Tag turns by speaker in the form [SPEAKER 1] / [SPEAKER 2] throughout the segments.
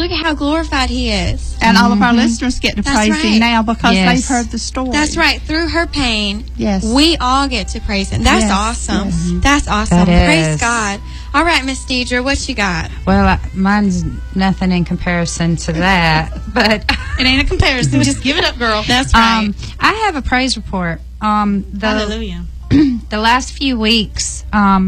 [SPEAKER 1] look at how glorified he is.
[SPEAKER 2] And all of our listeners get to praise him now because they've heard the story.
[SPEAKER 1] That's right. Through her pain,
[SPEAKER 2] yes,
[SPEAKER 1] we all get to praise him. That's awesome. Yes. That's awesome. Praise God. All right, Miss Deidre, what you got?
[SPEAKER 3] Well, mine's nothing in comparison to that, but
[SPEAKER 4] it ain't a comparison. Just give it up, girl.
[SPEAKER 1] That's right.
[SPEAKER 3] I have a praise report.
[SPEAKER 4] Hallelujah.
[SPEAKER 3] The last few weeks,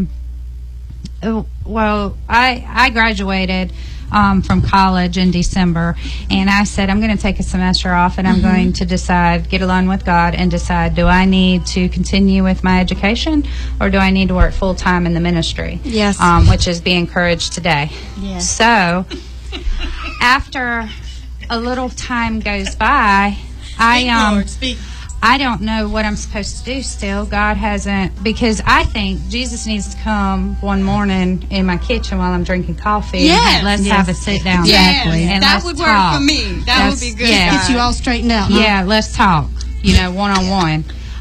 [SPEAKER 3] I graduated from college in December, and I said I'm going to take a semester off, and I'm going to get alone with God and decide, do I need to continue with my education, or do I need to work full time in the ministry?
[SPEAKER 1] Yes.
[SPEAKER 3] Which is Be Encouraged today.
[SPEAKER 4] Yes.
[SPEAKER 3] So after a little time goes by, I don't know what I'm supposed to do still. God hasn't, because I think Jesus needs to come one morning in my kitchen while I'm drinking coffee.
[SPEAKER 1] And
[SPEAKER 3] let's have a sit down.
[SPEAKER 1] Exactly.
[SPEAKER 3] And
[SPEAKER 1] that would work for me. That would be good.
[SPEAKER 2] Get you all straightened out. Huh?
[SPEAKER 3] Yeah, let's talk, one-on-one.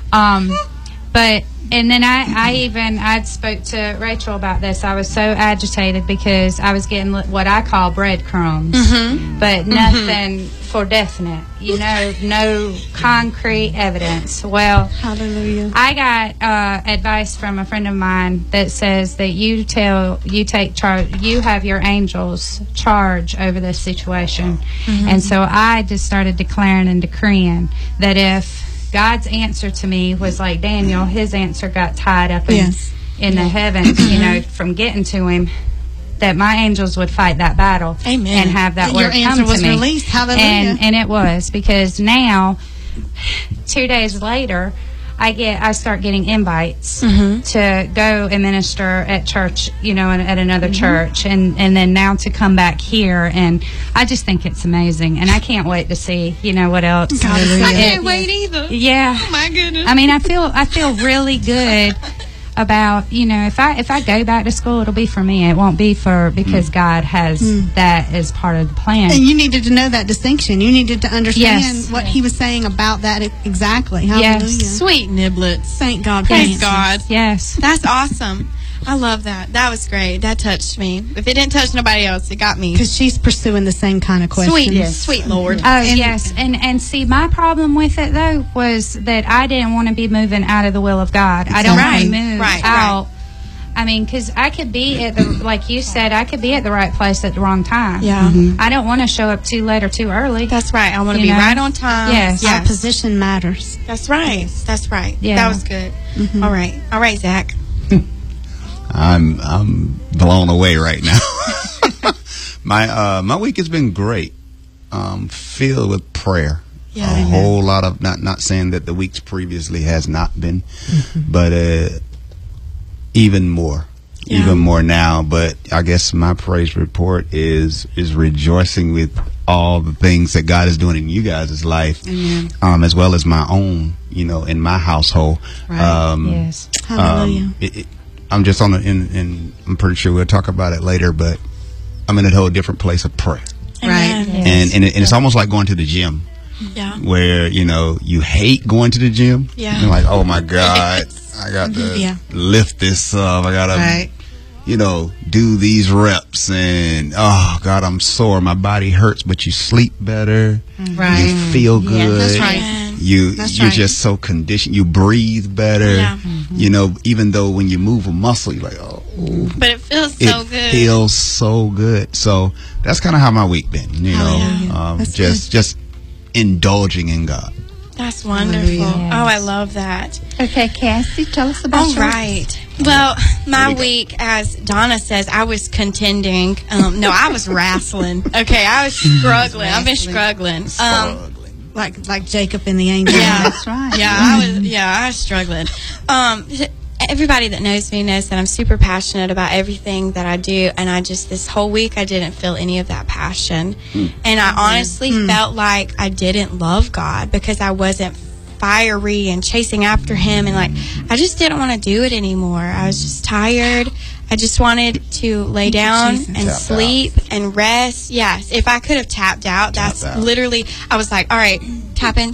[SPEAKER 3] And then I spoke to Rachel about this. I was so agitated because I was getting what I call breadcrumbs, but nothing for definite, no concrete evidence. Well,
[SPEAKER 1] hallelujah.
[SPEAKER 3] I got advice from a friend of mine that says that you take charge, you have your angels charge over this situation. And so I just started declaring and decreeing that if God's answer to me was like Daniel, his answer got tied up in the heavens, from getting to him, that my angels would fight that battle.
[SPEAKER 1] Amen.
[SPEAKER 3] And have that word come to me.
[SPEAKER 2] Your answer was released. Hallelujah.
[SPEAKER 3] And it was, because now, 2 days later, I start getting invites to go and minister at church, at another church, and then now to come back here, and I just think it's amazing, and I can't wait to see, what else.
[SPEAKER 1] I can't wait either.
[SPEAKER 3] Yeah.
[SPEAKER 1] Oh my goodness.
[SPEAKER 3] I mean, I feel really good about, if I go back to school, it'll be for me. It won't be because God has that as part of the plan.
[SPEAKER 2] And you needed to know that distinction. You needed to understand what he was saying about that exactly. Hallelujah.
[SPEAKER 3] Yes.
[SPEAKER 1] Sweet niblets.
[SPEAKER 2] Thank God.
[SPEAKER 1] Praise God.
[SPEAKER 3] Yes.
[SPEAKER 1] That's awesome. I love that. That was great. That touched me. If it didn't touch nobody else, it got me.
[SPEAKER 2] Because she's pursuing the same kind of questions.
[SPEAKER 1] Sweet Lord.
[SPEAKER 3] Oh, yes. And see, my problem with it, though, was that I didn't want to be moving out of the will of God. I don't want to move out. I mean, because I could be like you said, I could be at the right place at the wrong time.
[SPEAKER 1] Yeah.
[SPEAKER 3] I don't want to show up too late or too early.
[SPEAKER 1] That's right. I want to be right on time.
[SPEAKER 3] Yes.
[SPEAKER 2] Our position matters.
[SPEAKER 1] That's right. That's right.
[SPEAKER 3] Yeah.
[SPEAKER 1] That was good. All right. All right, Zach.
[SPEAKER 5] I'm blown away right now. My week has been great. Filled with prayer.
[SPEAKER 1] Yeah,
[SPEAKER 5] a whole lot of not saying that the weeks previously has not been, but even more now. But I guess my praise report is rejoicing with all the things that God is doing in you guys' life, as well as my own, in my household.
[SPEAKER 3] Yes.
[SPEAKER 2] Hallelujah.
[SPEAKER 5] I'm just and I'm pretty sure we'll talk about it later, but I'm in a whole different place of prayer.
[SPEAKER 1] Right.
[SPEAKER 3] Yes.
[SPEAKER 5] And it's almost like going to the gym.
[SPEAKER 1] Yeah.
[SPEAKER 5] Where, you hate going to the gym.
[SPEAKER 1] Yeah.
[SPEAKER 5] You're like, oh my God, I got to lift this up. I got to, do these reps. And, oh God, I'm sore. My body hurts, but you sleep better.
[SPEAKER 1] Right.
[SPEAKER 5] You feel good.
[SPEAKER 2] Yeah, that's right.
[SPEAKER 5] You're just so conditioned. You breathe better.
[SPEAKER 1] Yeah.
[SPEAKER 5] Even though when you move a muscle, you're like, oh.
[SPEAKER 1] But it feels so good.
[SPEAKER 5] It feels so good. So that's kind of how my week been. Just indulging in God.
[SPEAKER 1] That's wonderful.
[SPEAKER 3] Yes.
[SPEAKER 1] Oh, I love that.
[SPEAKER 2] Okay, Cassie, tell us about
[SPEAKER 1] All
[SPEAKER 2] yours.
[SPEAKER 1] right. Well, my week, as Donna says, I was contending. No, I was wrestling. Okay, I was struggling. I've been struggling.
[SPEAKER 2] Like Jacob and the angel.
[SPEAKER 1] Yeah,
[SPEAKER 2] That's right.
[SPEAKER 1] I was struggling. Everybody that knows me knows that I'm super passionate about everything that I do, and this whole week I didn't feel any of that passion. And I honestly felt like I didn't love God because I wasn't fiery and chasing after him, and I just didn't want to do it anymore. I was just tired. I just wanted to lay down and sleep and rest. Yes, if I could have tapped out, literally, I was like, all right, tapping.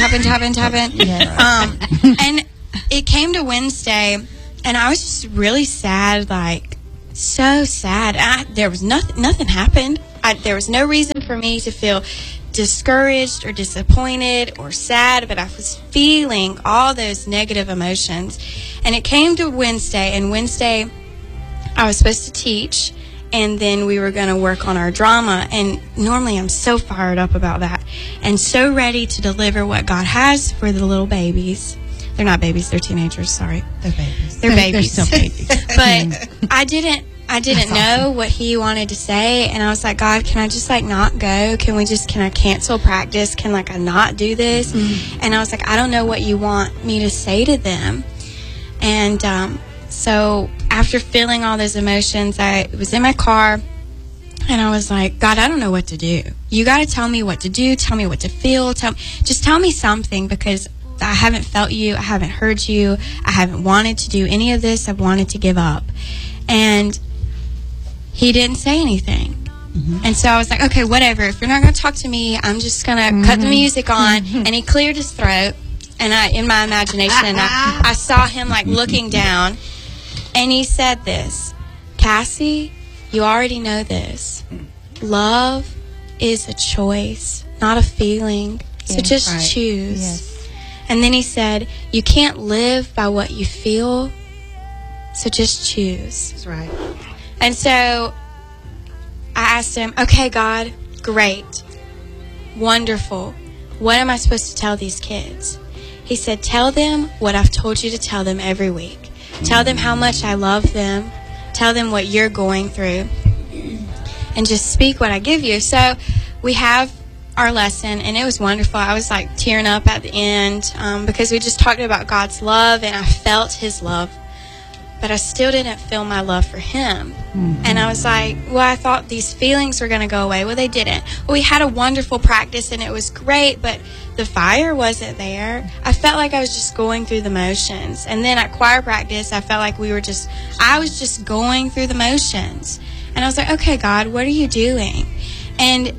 [SPEAKER 1] And it came to Wednesday, and I was just really sad, so sad. There was nothing happened. There was no reason for me to feel discouraged or disappointed or sad, but I was feeling all those negative emotions. And it came to Wednesday, and Wednesday I was supposed to teach, and then we were going to work on our drama. And normally I'm so fired up about that and so ready to deliver what God has for the little babies. They're not babies, they're teenagers, sorry.
[SPEAKER 6] They're babies.
[SPEAKER 1] They're babies.
[SPEAKER 2] They're still babies.
[SPEAKER 1] But I didn't know what he wanted to say, and I was like, God, can I just not go? Can I cancel practice? Can I not do this? And I was like, I don't know what you want me to say to them. And so after feeling all those emotions, I was in my car, and I was like, God, I don't know what to do. You got to tell me what to do. Tell me what to feel. Just tell me something, because I haven't felt you. I haven't heard you. I haven't wanted to do any of this. I've wanted to give up. And he didn't say anything. And so I was like, okay, whatever. If you're not going to talk to me, I'm just going to cut the music on. And he cleared his throat. And in my imagination, I saw him looking down. And he said this, Cassie, you already know this. Love is a choice, not a feeling. So just choose. Yes. And then he said, you can't live by what you feel, so just choose.
[SPEAKER 6] That's right.
[SPEAKER 1] And so I asked him, okay, God, great, wonderful. What am I supposed to tell these kids? He said, tell them what I've told you to tell them every week. Tell them how much I love them. Tell them what you're going through. And just speak what I give you. So we have our lesson, and it was wonderful. I was tearing up at the end because we just talked about God's love, and I felt his love, but I still didn't feel my love for him. And I was like, well, I thought these feelings were going to go away. Well, they didn't. Well, we had a wonderful practice, and it was great, but the fire wasn't there. I felt like I was just going through the motions. And then at choir practice, I felt like I was just going through the motions. And I was like, okay, God, what are you doing? And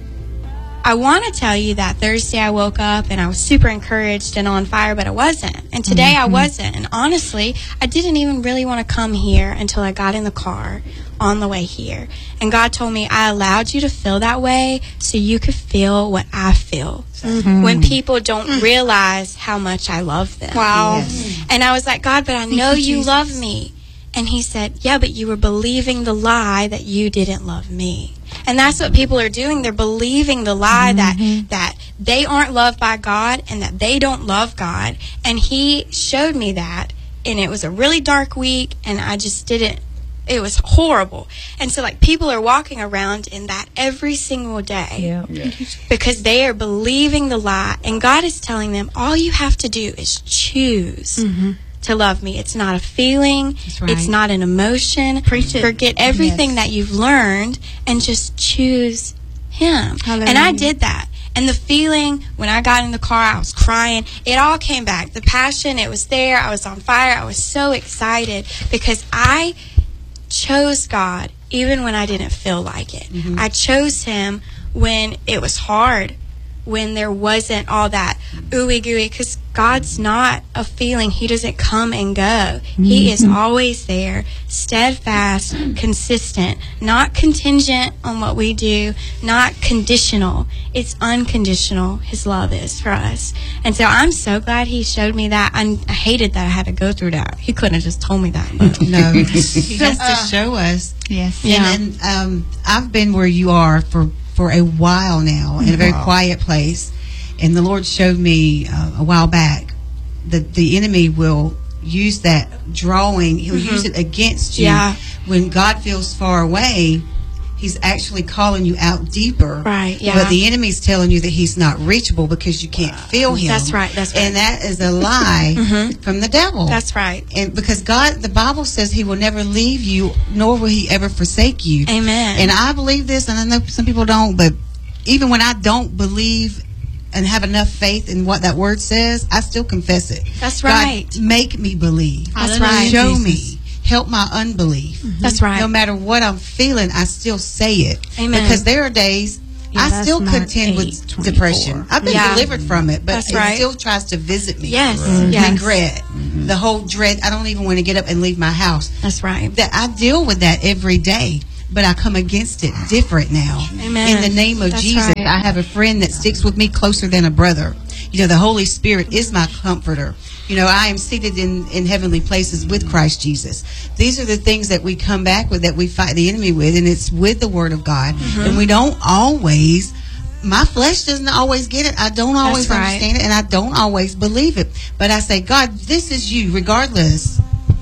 [SPEAKER 1] I want to tell you that Thursday I woke up and I was super encouraged and on fire, but I wasn't. And today I wasn't. And honestly, I didn't even really want to come here until I got in the car on the way here. And God told me, I allowed you to feel that way so you could feel what I feel when people don't realize how much I love them.
[SPEAKER 2] Wow.
[SPEAKER 1] Yes. And I was like, God, but I know you love me. And he said, yeah, but you were believing the lie that you didn't love me. And that's what people are doing. They're believing the lie that they aren't loved by God and that they don't love God. And he showed me that. And it was a really dark week, and I just didn't. It was horrible. And so people are walking around in that every single day because they are believing the lie. And God is telling them, all you have to do is choose to love me. It's not a feeling. Right. It's not an emotion.
[SPEAKER 2] Preach it.
[SPEAKER 1] Forget everything that you've learned and just choose him. Hallelujah. And I did that. And the feeling, when I got in the car, I was crying. It all came back. The passion, it was there. I was on fire. I was so excited because I chose God even when I didn't feel like it. I chose him when it was hard, when there wasn't all that ooey gooey, because God's not a feeling. He doesn't come and go. He is always there, steadfast, consistent, not contingent on what we do, not conditional. It's unconditional. His love is for us. And so I'm so glad he showed me that. I hated that I had to go through that. He couldn't have just told me that.
[SPEAKER 6] No, he has to show us.
[SPEAKER 2] Yes.
[SPEAKER 6] And I've been where you are for a while now, in a very quiet place. And the Lord showed me a while back that the enemy will use that drawing. He'll use it against you. When God feels far away, he's actually calling you out deeper.
[SPEAKER 1] Right,
[SPEAKER 6] But the enemy's telling you that he's not reachable because you can't feel him.
[SPEAKER 1] That's right.
[SPEAKER 6] And that is a lie from the devil.
[SPEAKER 1] That's right.
[SPEAKER 6] And because God, the Bible says he will never leave you, nor will he ever forsake you.
[SPEAKER 1] Amen.
[SPEAKER 6] And I believe this, and I know some people don't, but even when I don't believe and have enough faith in what that word says, I still confess it.
[SPEAKER 1] That's right.
[SPEAKER 6] God, make me believe.
[SPEAKER 1] That's right.
[SPEAKER 6] Show me. Help my unbelief.
[SPEAKER 1] That's right.
[SPEAKER 6] No matter what I'm feeling, I still say it.
[SPEAKER 1] Amen.
[SPEAKER 6] Because there are days I still contend with depression. I've been delivered from it, but it still tries to visit me.
[SPEAKER 1] Yes. Yes.
[SPEAKER 6] Regret. The whole dread. I don't even want to get up and leave my house.
[SPEAKER 1] That's right.
[SPEAKER 6] That I deal with that every day. but I come against it different now.
[SPEAKER 1] Amen.
[SPEAKER 6] In the name of Jesus,
[SPEAKER 1] right.
[SPEAKER 6] I have a friend that sticks with me closer than a brother. You know, the Holy Spirit is my comforter. You know, I am seated in heavenly places with Christ Jesus. These are the things that we come back with, that we fight the enemy with, and it's with the Word of God. And we don't always, my flesh doesn't always get it. I don't always understand it, and I don't always believe it. But I say, God, this is you, regardless.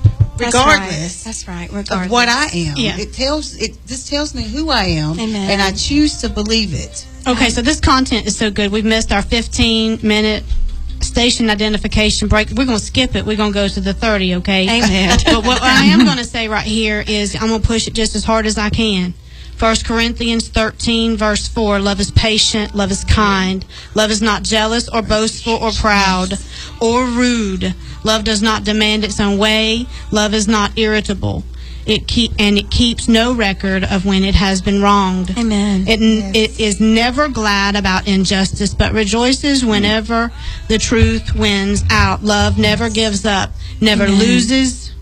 [SPEAKER 1] That's right. Regardless
[SPEAKER 6] of what I am.
[SPEAKER 2] Yeah.
[SPEAKER 6] This tells me who I am.
[SPEAKER 1] Amen.
[SPEAKER 6] And I choose to believe it.
[SPEAKER 2] Okay, so this content is so good. We've missed our 15-minute station identification break. We're going to skip it. We're going to go to the 30, okay?
[SPEAKER 1] Amen.
[SPEAKER 2] But what I am going to say right here is I'm going to push it just as hard as I can. 1 Corinthians 13, verse 4, love is patient, love is kind, love is not jealous or boastful or proud or rude. Love does not demand its own way. Love is not irritable. It keeps no record of when it has been wronged.
[SPEAKER 1] Amen.
[SPEAKER 2] It is never glad about injustice, but rejoices whenever the truth wins out. Love never gives up, never loses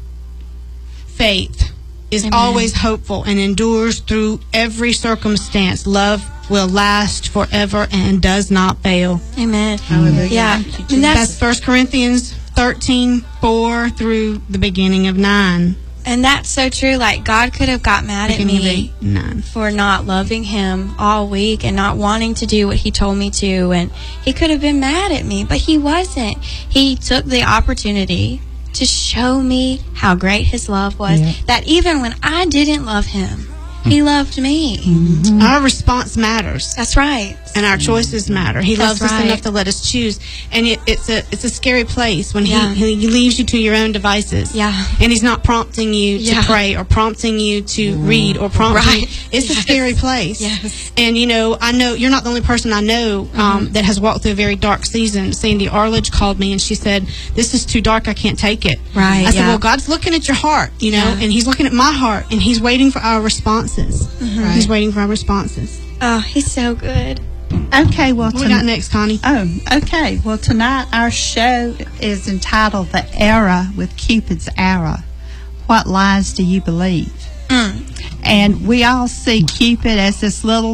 [SPEAKER 2] faith, is always hopeful, and endures through every circumstance. Love will last forever and does not fail.
[SPEAKER 1] Amen.
[SPEAKER 6] Hallelujah.
[SPEAKER 1] Yeah. And
[SPEAKER 2] That's 1 Corinthians 13, 4 through the beginning of 9.
[SPEAKER 1] And that's so true. Like, God could have got mad at me for not loving him all week and not wanting to do what he told me to. And he could have been mad at me, but he wasn't. He took the opportunity to show me how great his love was. Yeah. That even when I didn't love him, he loved me.
[SPEAKER 2] Mm-hmm. Our response matters.
[SPEAKER 1] That's right.
[SPEAKER 2] And our choices matter. He loves us enough to let us choose. And it's a scary place when he leaves you to your own devices.
[SPEAKER 1] Yeah.
[SPEAKER 2] And he's not prompting you to pray or prompting you to read or prompting you. It's a scary place.
[SPEAKER 1] Yes.
[SPEAKER 2] And, you know, I know you're not the only person I know that has walked through a very dark season. Sandy Arledge called me and she said, "This is too dark. I can't take it."
[SPEAKER 1] Right.
[SPEAKER 2] I said, well, God's looking at your heart, you know, and he's looking at my heart, and he's waiting for our responses. Right. He's waiting for our responses.
[SPEAKER 1] Oh, he's so good.
[SPEAKER 7] Okay, well,
[SPEAKER 2] what we got next, Connie?
[SPEAKER 7] Oh, okay. Well, tonight our show is entitled "The Era with Cupid's Arrow." What lies do you believe? And we all see Cupid as this little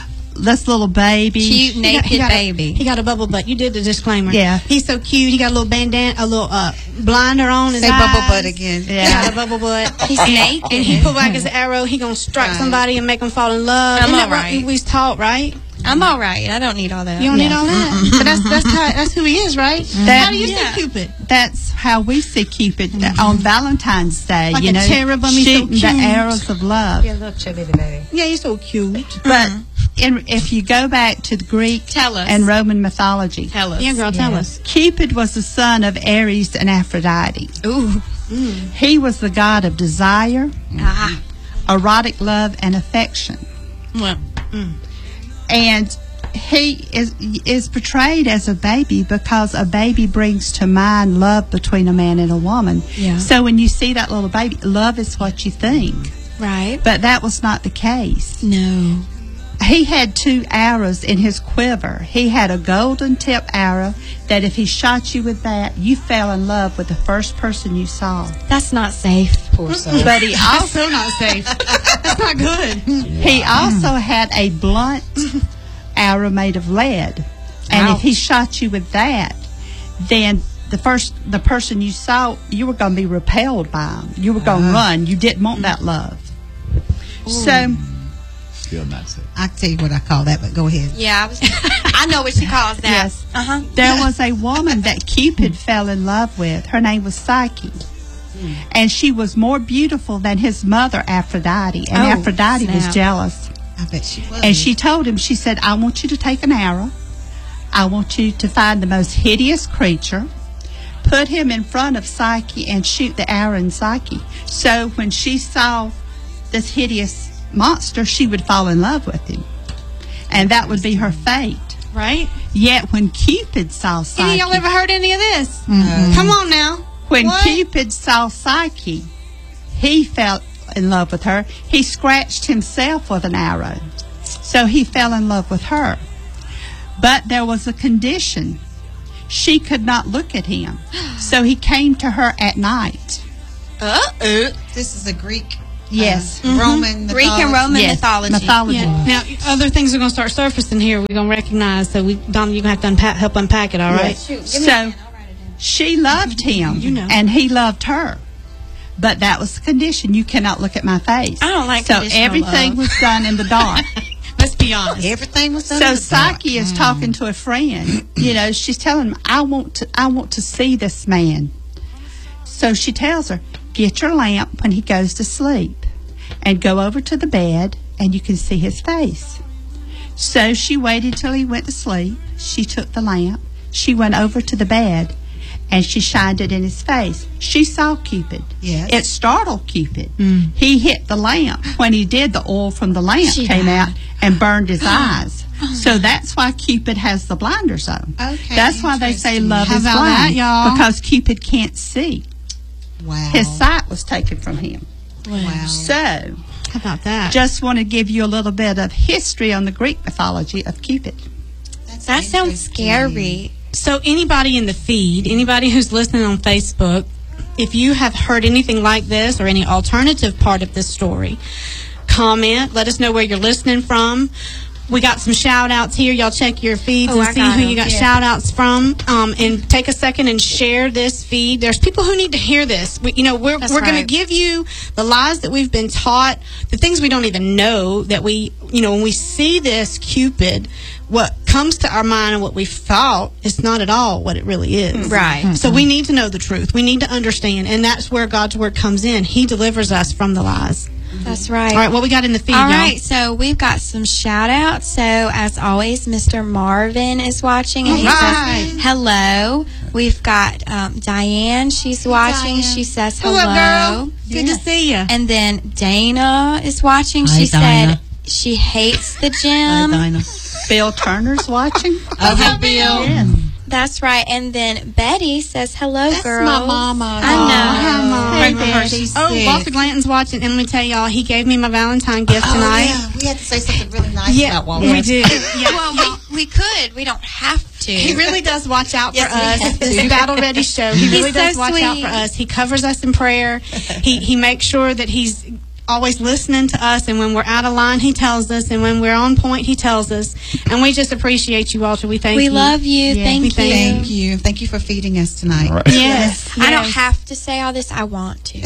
[SPEAKER 7] baby,
[SPEAKER 1] cute naked baby.
[SPEAKER 2] He got a bubble butt. You did the disclaimer.
[SPEAKER 7] Yeah,
[SPEAKER 2] he's so cute. He got a little bandana, a little blinder on his eyes.
[SPEAKER 6] Say bubble butt again.
[SPEAKER 2] Yeah, he got a bubble butt.
[SPEAKER 1] He's naked,
[SPEAKER 2] and he pull back his arrow. He gonna strike somebody and make them fall in love.
[SPEAKER 1] I'm all
[SPEAKER 2] right. We was taught, right?
[SPEAKER 1] I'm all right. I don't need all that.
[SPEAKER 2] You don't need all that. But that's who he is, right? How do you see Cupid?
[SPEAKER 7] That's how we see Cupid on Valentine's Day.
[SPEAKER 2] Like
[SPEAKER 7] you know,
[SPEAKER 2] cherubim,
[SPEAKER 7] shooting the arrows of love.
[SPEAKER 3] Yeah, little chubby baby.
[SPEAKER 2] Yeah, he's so cute.
[SPEAKER 7] But if you go back to the Greek and Roman mythology,
[SPEAKER 1] tell us.
[SPEAKER 2] Yeah, girl, tell us.
[SPEAKER 7] Cupid was the son of Ares and Aphrodite.
[SPEAKER 1] Ooh.
[SPEAKER 7] He was the god of desire, erotic love, and affection.
[SPEAKER 1] Well.
[SPEAKER 7] And he is portrayed as a baby because a baby brings to mind love between a man and a woman.
[SPEAKER 1] Yeah.
[SPEAKER 7] So when you see that little baby, love is what you think.
[SPEAKER 1] Right.
[SPEAKER 7] But that was not the case.
[SPEAKER 1] No.
[SPEAKER 7] He had 2 arrows in his quiver. He had a golden tip arrow that if he shot you with that, you fell in love with the first person you saw.
[SPEAKER 1] That's not safe.
[SPEAKER 6] Poor soul.
[SPEAKER 7] But he also
[SPEAKER 2] not safe. That's not good.
[SPEAKER 7] He also had a blunt arrow made of lead. And if he shot you with that, then the person you saw, you were going to be repelled by him. You were going to run. You didn't want that love. Ooh. So...
[SPEAKER 5] Still not safe.
[SPEAKER 6] I tell you what I call that, but go ahead.
[SPEAKER 1] Yeah, I know what she calls that.
[SPEAKER 7] Yes. There was a woman that Cupid fell in love with. Her name was Psyche. And she was more beautiful than his mother, Aphrodite. And Aphrodite was jealous.
[SPEAKER 6] I bet she was.
[SPEAKER 7] And she told him, she said, "I want you to take an arrow. I want you to find the most hideous creature, put him in front of Psyche, and shoot the arrow in Psyche." So when she saw this hideous monster, she would fall in love with him. And that would be her fate.
[SPEAKER 2] Right?
[SPEAKER 7] Yet when Cupid saw Psyche...
[SPEAKER 2] Any of y'all ever heard any of this? Come on now.
[SPEAKER 7] When Cupid saw Psyche, he fell in love with her. He scratched himself with an arrow. So he fell in love with her. But there was a condition. She could not look at him. So he came to her at night.
[SPEAKER 6] This is a Greek
[SPEAKER 7] Yes.
[SPEAKER 6] Roman
[SPEAKER 1] Greek and Roman
[SPEAKER 7] Yes,
[SPEAKER 1] mythology.
[SPEAKER 7] mythology.
[SPEAKER 2] Yeah. Now, other things are going to start surfacing here. We're going to recognize. So, Donna, you're going to have to help unpack it, all right?
[SPEAKER 7] So she loved him,
[SPEAKER 2] You know.
[SPEAKER 7] and he loved her. But that was the condition. You cannot look at my face.
[SPEAKER 1] I don't like
[SPEAKER 7] So
[SPEAKER 1] conditional
[SPEAKER 7] everything
[SPEAKER 1] love.
[SPEAKER 7] was done in the dark.
[SPEAKER 2] Let's be honest.
[SPEAKER 6] Everything was done.
[SPEAKER 7] So
[SPEAKER 6] in the dark.
[SPEAKER 7] Psyche is talking to a friend. You know, she's telling him, I want to see this man. So she tells her, get your lamp when he goes to sleep and go over to the bed and you can see his face. So she waited till he went to sleep. She took the lamp. She went over to the bed and she shined it in his face. She saw Cupid.
[SPEAKER 6] Yes.
[SPEAKER 7] It startled Cupid. He hit the lamp. When he did, the oil from the lamp
[SPEAKER 1] She
[SPEAKER 7] came
[SPEAKER 1] died.
[SPEAKER 7] out and burned his eyes. So that's why Cupid has the blinders on.
[SPEAKER 6] Okay,
[SPEAKER 7] That's why they say
[SPEAKER 6] interesting.
[SPEAKER 7] love
[SPEAKER 2] How
[SPEAKER 7] is
[SPEAKER 2] about
[SPEAKER 7] blind.
[SPEAKER 2] that, y'all?
[SPEAKER 7] Because Cupid can't see.
[SPEAKER 6] Wow.
[SPEAKER 7] His sight was taken from him.
[SPEAKER 6] Wow.
[SPEAKER 7] So,
[SPEAKER 2] How about that?
[SPEAKER 7] just want to give you a little bit of history on the Greek mythology of Cupid.
[SPEAKER 1] That sounds scary.
[SPEAKER 2] So anybody in the feed, anybody who's listening on Facebook, if you have heard anything like this or any alternative part of this story, comment. Let us know where you're listening from. We got some shout outs here. Y'all check your feeds
[SPEAKER 1] Oh,
[SPEAKER 2] and
[SPEAKER 1] I
[SPEAKER 2] see
[SPEAKER 1] got
[SPEAKER 2] who
[SPEAKER 1] them.
[SPEAKER 2] you got
[SPEAKER 1] Yeah.
[SPEAKER 2] shout outs from. And take a second and share this feed. There's people who need to hear this. We're going to
[SPEAKER 1] right.
[SPEAKER 2] give you the lies that we've been taught, the things we don't even know that when we see this Cupid, what comes to our mind and what we thought is not at all what it really is.
[SPEAKER 1] Right.
[SPEAKER 2] So we need to know the truth. We need to understand. And that's where God's word comes in. He delivers us from the lies.
[SPEAKER 1] That's right.
[SPEAKER 2] All right, what we got in the feed,
[SPEAKER 1] All
[SPEAKER 2] y'all?
[SPEAKER 1] right, so we've got some shout outs. So, as always, Mr. Marvin is watching and he
[SPEAKER 2] right.
[SPEAKER 1] says hello. We've got Diane, she's watching.
[SPEAKER 6] Diane.
[SPEAKER 1] She says hello.
[SPEAKER 2] What's up, girl? Good to see you.
[SPEAKER 1] And then Dana is watching.
[SPEAKER 6] Hi,
[SPEAKER 1] She
[SPEAKER 6] Dinah.
[SPEAKER 1] said she hates the gym.
[SPEAKER 6] Dinah.
[SPEAKER 7] Bill Turner's watching.
[SPEAKER 6] Oh, Bill.
[SPEAKER 7] Yes.
[SPEAKER 1] That's right. And then Betty says hello,
[SPEAKER 6] That's
[SPEAKER 1] girls.
[SPEAKER 6] my mama.
[SPEAKER 1] I know.
[SPEAKER 2] Hi, Mom.
[SPEAKER 1] Hey,
[SPEAKER 6] Pray for her.
[SPEAKER 1] Betty.
[SPEAKER 6] She's
[SPEAKER 2] Oh,
[SPEAKER 6] sick.
[SPEAKER 2] Walter Glanton's watching, and let me tell y'all, he gave me my Valentine gift tonight.
[SPEAKER 6] Oh, yeah. We had to say something really nice about Walter.
[SPEAKER 2] we did. Yeah.
[SPEAKER 1] Well, we could. We don't have to.
[SPEAKER 2] He really does watch out for
[SPEAKER 6] Yes, we
[SPEAKER 2] us.
[SPEAKER 6] have to.
[SPEAKER 2] This Battle Ready show. He really
[SPEAKER 1] He's
[SPEAKER 2] does
[SPEAKER 1] so
[SPEAKER 2] watch out
[SPEAKER 1] sweet.
[SPEAKER 2] for us. He covers us in prayer. He makes sure that he's always listening to us, and when we're out of line, he tells us, and when we're on point, he tells us. And we just appreciate you, Walter. We thank
[SPEAKER 1] We
[SPEAKER 2] you.
[SPEAKER 1] love you.
[SPEAKER 2] Yeah,
[SPEAKER 1] Thank
[SPEAKER 2] we
[SPEAKER 1] you.
[SPEAKER 6] Thank you. Thank you for feeding us tonight.
[SPEAKER 5] All right.
[SPEAKER 2] Yes.
[SPEAKER 1] I don't
[SPEAKER 2] yes.
[SPEAKER 1] have to say all this. I want to.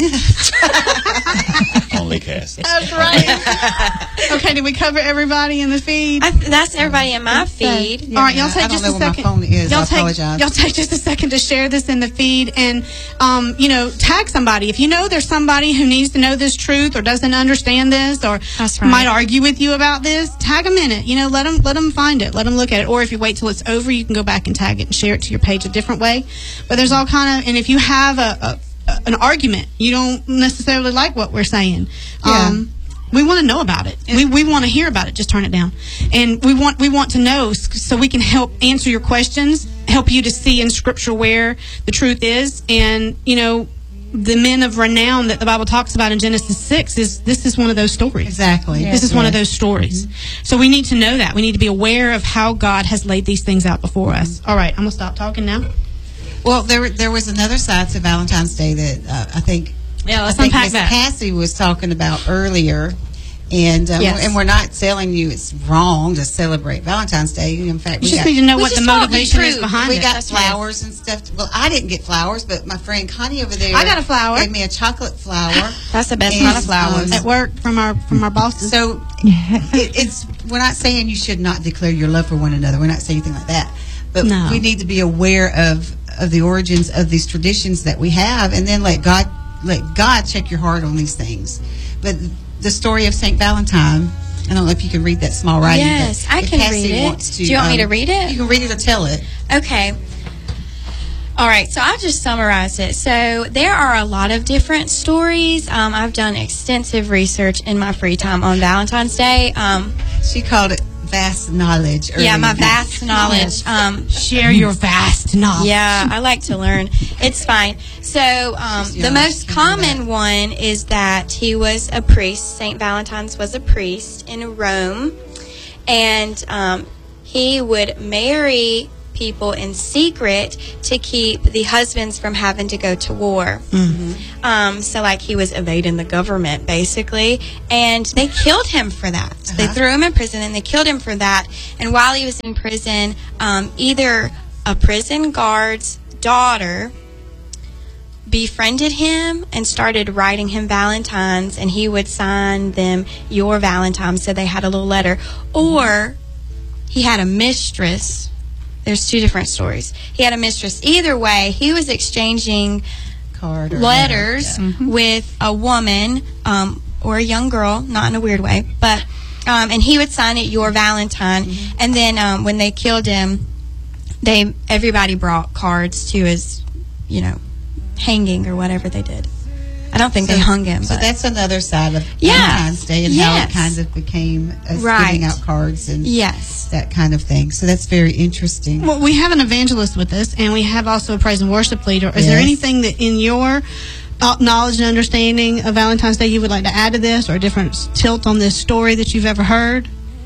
[SPEAKER 5] Only Cass.
[SPEAKER 2] That's right. Okay, did we cover everybody in the feed?
[SPEAKER 1] That's everybody in my feed.
[SPEAKER 2] All right, y'all
[SPEAKER 6] I
[SPEAKER 2] take
[SPEAKER 6] don't
[SPEAKER 2] just
[SPEAKER 6] know
[SPEAKER 2] a
[SPEAKER 6] where my
[SPEAKER 2] second.
[SPEAKER 6] phone is. I apologize.
[SPEAKER 2] Y'all take just a second to share this in the feed and, tag somebody. If you know there's somebody who needs to know this truth or doesn't understand this or
[SPEAKER 1] That's right.
[SPEAKER 2] might argue with you about this, tag them in it. Let them find it. Let them look at it. Or if you wait till it's over, you can go back and tag it and share it to your page a different way. But there's all kind of, and if you have an argument, you don't necessarily like what we're saying.
[SPEAKER 6] Yeah.
[SPEAKER 2] We want to know about it. We want to hear about it. Just turn it down. And we want to know so we can help answer your questions, help you to see in Scripture where the truth is. And, the men of renown that the Bible talks about in Genesis 6 this is one of those stories.
[SPEAKER 6] Exactly.
[SPEAKER 2] This is one of those stories. So we need to know that. We need to be aware of how God has laid these things out before us. All right, I'm going to stop talking now.
[SPEAKER 6] Well, there was another side to Valentine's Day that I think.
[SPEAKER 2] Yeah, let's
[SPEAKER 6] I think
[SPEAKER 2] unpack
[SPEAKER 6] Miss
[SPEAKER 2] that.
[SPEAKER 6] Cassie was talking about earlier, and
[SPEAKER 2] Yes.
[SPEAKER 6] and we're not telling you it's wrong to celebrate Valentine's Day. In fact,
[SPEAKER 2] You
[SPEAKER 6] we
[SPEAKER 2] just
[SPEAKER 6] got,
[SPEAKER 2] need to know
[SPEAKER 1] We
[SPEAKER 2] what the
[SPEAKER 1] just want the
[SPEAKER 2] motivation is
[SPEAKER 1] truth.
[SPEAKER 2] behind
[SPEAKER 6] we
[SPEAKER 2] it.
[SPEAKER 6] got
[SPEAKER 1] That's right.
[SPEAKER 6] flowers and stuff. Well, I didn't get flowers, but my friend Connie over there.
[SPEAKER 2] I got a flower.
[SPEAKER 6] Gave me a chocolate flower.
[SPEAKER 1] That's the best
[SPEAKER 6] And,
[SPEAKER 1] kind of flowers.
[SPEAKER 2] At work from our bosses.
[SPEAKER 6] So it's we're not saying you should not declare your love for one another. We're not saying anything like that. But
[SPEAKER 2] No.
[SPEAKER 6] we need to be aware of the origins of these traditions that we have, and then let God check your heart on these things. But the story of Saint Valentine, I don't know if you can read that small writing.
[SPEAKER 1] Yes,
[SPEAKER 6] but
[SPEAKER 1] I
[SPEAKER 6] if
[SPEAKER 1] can
[SPEAKER 6] Cassie
[SPEAKER 1] read it.
[SPEAKER 6] wants to,
[SPEAKER 1] Do you want me to read it?
[SPEAKER 6] You can read it or tell it.
[SPEAKER 1] Okay. All right, so I'll just summarize it. So there are a lot of different stories. I've done extensive research in my free time on Valentine's Day.
[SPEAKER 6] She called it vast knowledge.
[SPEAKER 1] Yeah, my
[SPEAKER 6] earlier.
[SPEAKER 1] vast knowledge.
[SPEAKER 2] Share your vast knowledge.
[SPEAKER 1] Yeah, I like to learn. It's fine. So
[SPEAKER 6] She's
[SPEAKER 1] the
[SPEAKER 6] young.
[SPEAKER 1] most
[SPEAKER 6] She can do
[SPEAKER 1] common one is that he was a priest. Saint Valentine's was a priest in Rome, and he would marry people in secret to keep the husbands from having to go to war. So like he was evading the government basically, and they killed him for that. They threw him in prison and they killed him for that. And while he was in prison, either a prison guard's daughter befriended him and started writing him valentines, and he would sign them "Your Valentine," so they had a little letter. Or he had a mistress. There's two different stories. He had a mistress. Either way, he was exchanging letters with a woman or a young girl, not in a weird way, but and he would sign it "Your Valentine." And then when they killed him, everybody brought cards to his, hanging or whatever they did. I don't think they hung him.
[SPEAKER 6] So
[SPEAKER 1] but
[SPEAKER 6] that's another side of Valentine's Day and how it kind of became giving out cards and that kind of thing. So that's very interesting.
[SPEAKER 2] Well, we have an evangelist with us, and we have also a praise and worship leader. Is there anything that in your knowledge and understanding of Valentine's Day you would like to add to this, or a different tilt on this story that you've ever heard?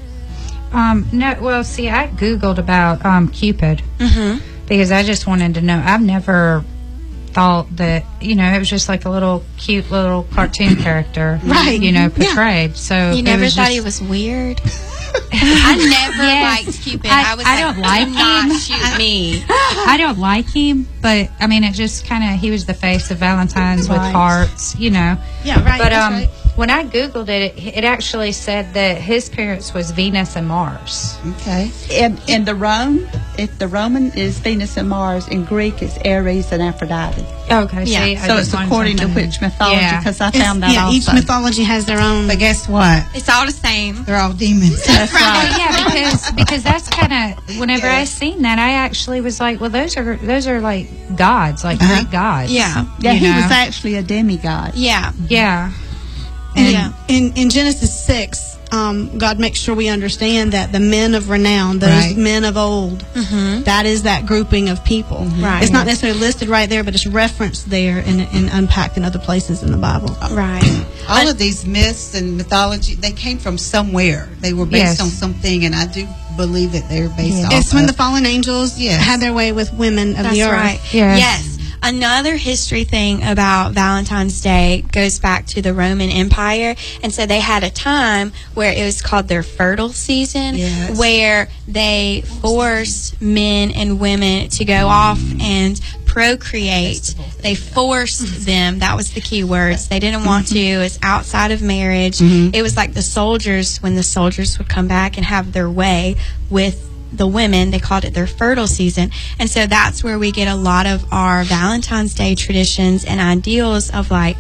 [SPEAKER 3] No. Well, see, I Googled about Cupid because I just wanted to know. I've never thought that it was just like a little cute little cartoon character, portrayed. So
[SPEAKER 1] you never thought he was weird. I never liked Cupid. I don't like him. Not shoot me.
[SPEAKER 3] I don't like him, but I mean, it just kind of, he was the face of Valentine's with hearts,
[SPEAKER 2] Yeah, right.
[SPEAKER 3] But when I Googled it, it actually said that his parents was Venus and Mars.
[SPEAKER 6] Okay.
[SPEAKER 7] In the Roman is Venus and Mars. In Greek, it's Ares and Aphrodite.
[SPEAKER 3] Okay.
[SPEAKER 1] Yeah.
[SPEAKER 3] See,
[SPEAKER 7] So it's according to which mythology, because I found that also.
[SPEAKER 2] Each mythology has their own.
[SPEAKER 6] But guess what?
[SPEAKER 1] It's all the same.
[SPEAKER 6] They're all demons.
[SPEAKER 7] That's right.
[SPEAKER 3] Yeah, because that's kind of, whenever I seen that, I actually was like, well, those are like gods, like Greek gods.
[SPEAKER 1] Yeah.
[SPEAKER 7] Yeah, he was actually a demigod.
[SPEAKER 1] Yeah.
[SPEAKER 3] Yeah.
[SPEAKER 2] And in Genesis 6, God makes sure we understand that the men of renown, those men of old, that is that grouping of people.
[SPEAKER 1] Right.
[SPEAKER 2] It's not necessarily listed right there, but it's referenced there and unpacked in other places in the Bible.
[SPEAKER 1] Right.
[SPEAKER 6] All of these myths and mythology, they came from somewhere. They were based on something, and I do believe that they're based off
[SPEAKER 2] It's when the fallen angels had their way with women of the earth.
[SPEAKER 1] Right. Yes. Another history thing about Valentine's Day goes back to the Roman Empire. And so they had a time where it was called their fertile season, where they forced men and women to go off and procreate. They forced them. That was the key words. They didn't want to. It was outside of marriage. It was like the soldiers, when the soldiers would come back and have their way with the women, they called it their fertile season. And so that's where we get a lot of our Valentine's Day traditions and ideals of like,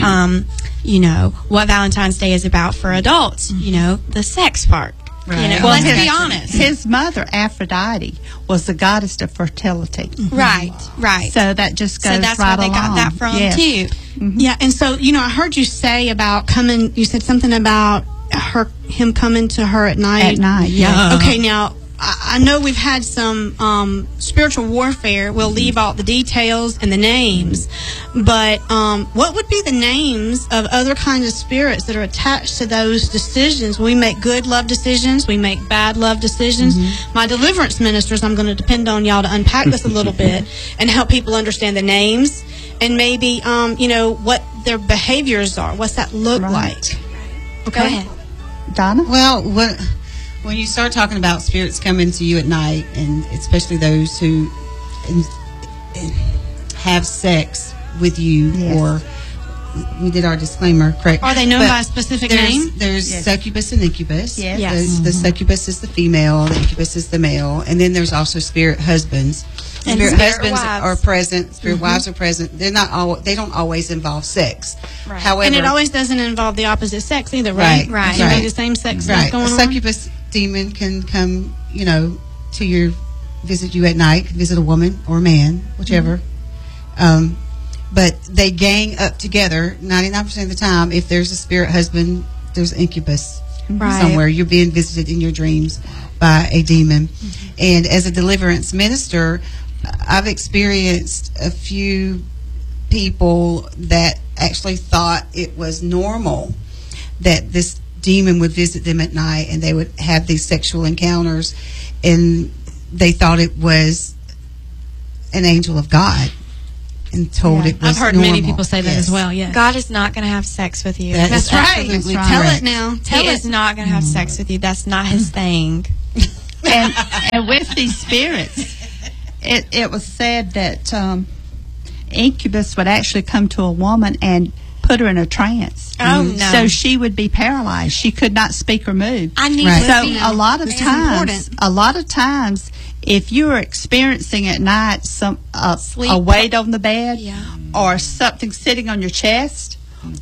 [SPEAKER 1] what Valentine's Day is about for adults, the sex part.
[SPEAKER 6] Right.
[SPEAKER 1] Let's be honest.
[SPEAKER 7] His mother, Aphrodite, was the goddess of fertility.
[SPEAKER 1] Right.
[SPEAKER 7] So that just goes
[SPEAKER 1] so that's
[SPEAKER 7] right
[SPEAKER 1] where they got
[SPEAKER 7] along.
[SPEAKER 1] that from too.
[SPEAKER 2] Yeah, and so, I heard you say about coming, you said something about him coming to her at night.
[SPEAKER 7] At night, yeah.
[SPEAKER 2] Okay, now, I know we've had some spiritual warfare. We'll leave out the details and the names. But what would be the names of other kinds of spirits that are attached to those decisions? We make good love decisions. We make bad love decisions. My deliverance ministers, I'm going to depend on y'all to unpack this a little bit and help people understand the names and maybe, what their behaviors are. What's that look like? Okay.
[SPEAKER 1] Go ahead.
[SPEAKER 7] Donna?
[SPEAKER 6] Well, when you start talking about spirits coming to you at night, and especially those who have sex with you, or we did our disclaimer, correct?
[SPEAKER 2] Are they known by a specific name?
[SPEAKER 6] There's succubus and incubus.
[SPEAKER 1] Yes.
[SPEAKER 6] The succubus is the female, the incubus is the male, and then there's also spirit husbands.
[SPEAKER 1] And
[SPEAKER 6] spirit
[SPEAKER 1] spirit
[SPEAKER 6] husbands
[SPEAKER 1] wives.
[SPEAKER 6] are present. Spirit wives are present. They're not they don't always involve sex.
[SPEAKER 1] Right.
[SPEAKER 6] However,
[SPEAKER 2] And it always doesn't involve the opposite sex either, right?
[SPEAKER 1] Right.
[SPEAKER 2] It can be the same sex
[SPEAKER 6] right.
[SPEAKER 2] going
[SPEAKER 6] A
[SPEAKER 2] on.
[SPEAKER 6] succubus demon can come, to visit you at night, visit a woman or a man, whichever. But they gang up together 99% of the time. If there's a spirit husband, there's an incubus somewhere. You're being visited in your dreams by a demon. And as a deliverance minister, I've experienced a few people that actually thought it was normal that this demon would visit them at night and they would have these sexual encounters, and they thought it was an angel of God and told it was
[SPEAKER 2] I've heard
[SPEAKER 6] normal.
[SPEAKER 2] many people say that as well. Yeah,
[SPEAKER 1] God is not going to have sex with you.
[SPEAKER 6] That is
[SPEAKER 2] that's right.
[SPEAKER 6] absolutely
[SPEAKER 2] Tell
[SPEAKER 6] correct.
[SPEAKER 2] it now. Tell
[SPEAKER 1] He
[SPEAKER 2] it.
[SPEAKER 1] is not going to have sex with you. That's not his thing.
[SPEAKER 7] And with these spirits, it was said that incubus would actually come to a woman and put her in a trance.
[SPEAKER 1] Oh, no.
[SPEAKER 7] So she would be paralyzed. She could not speak or move.
[SPEAKER 1] I need
[SPEAKER 6] Right.
[SPEAKER 1] to
[SPEAKER 7] So
[SPEAKER 1] see.
[SPEAKER 7] a lot of
[SPEAKER 2] It's
[SPEAKER 7] times,
[SPEAKER 2] important.
[SPEAKER 7] if you're experiencing at night
[SPEAKER 1] Sleep.
[SPEAKER 7] a weight on the bed,
[SPEAKER 1] Yeah.
[SPEAKER 7] or something sitting on your chest,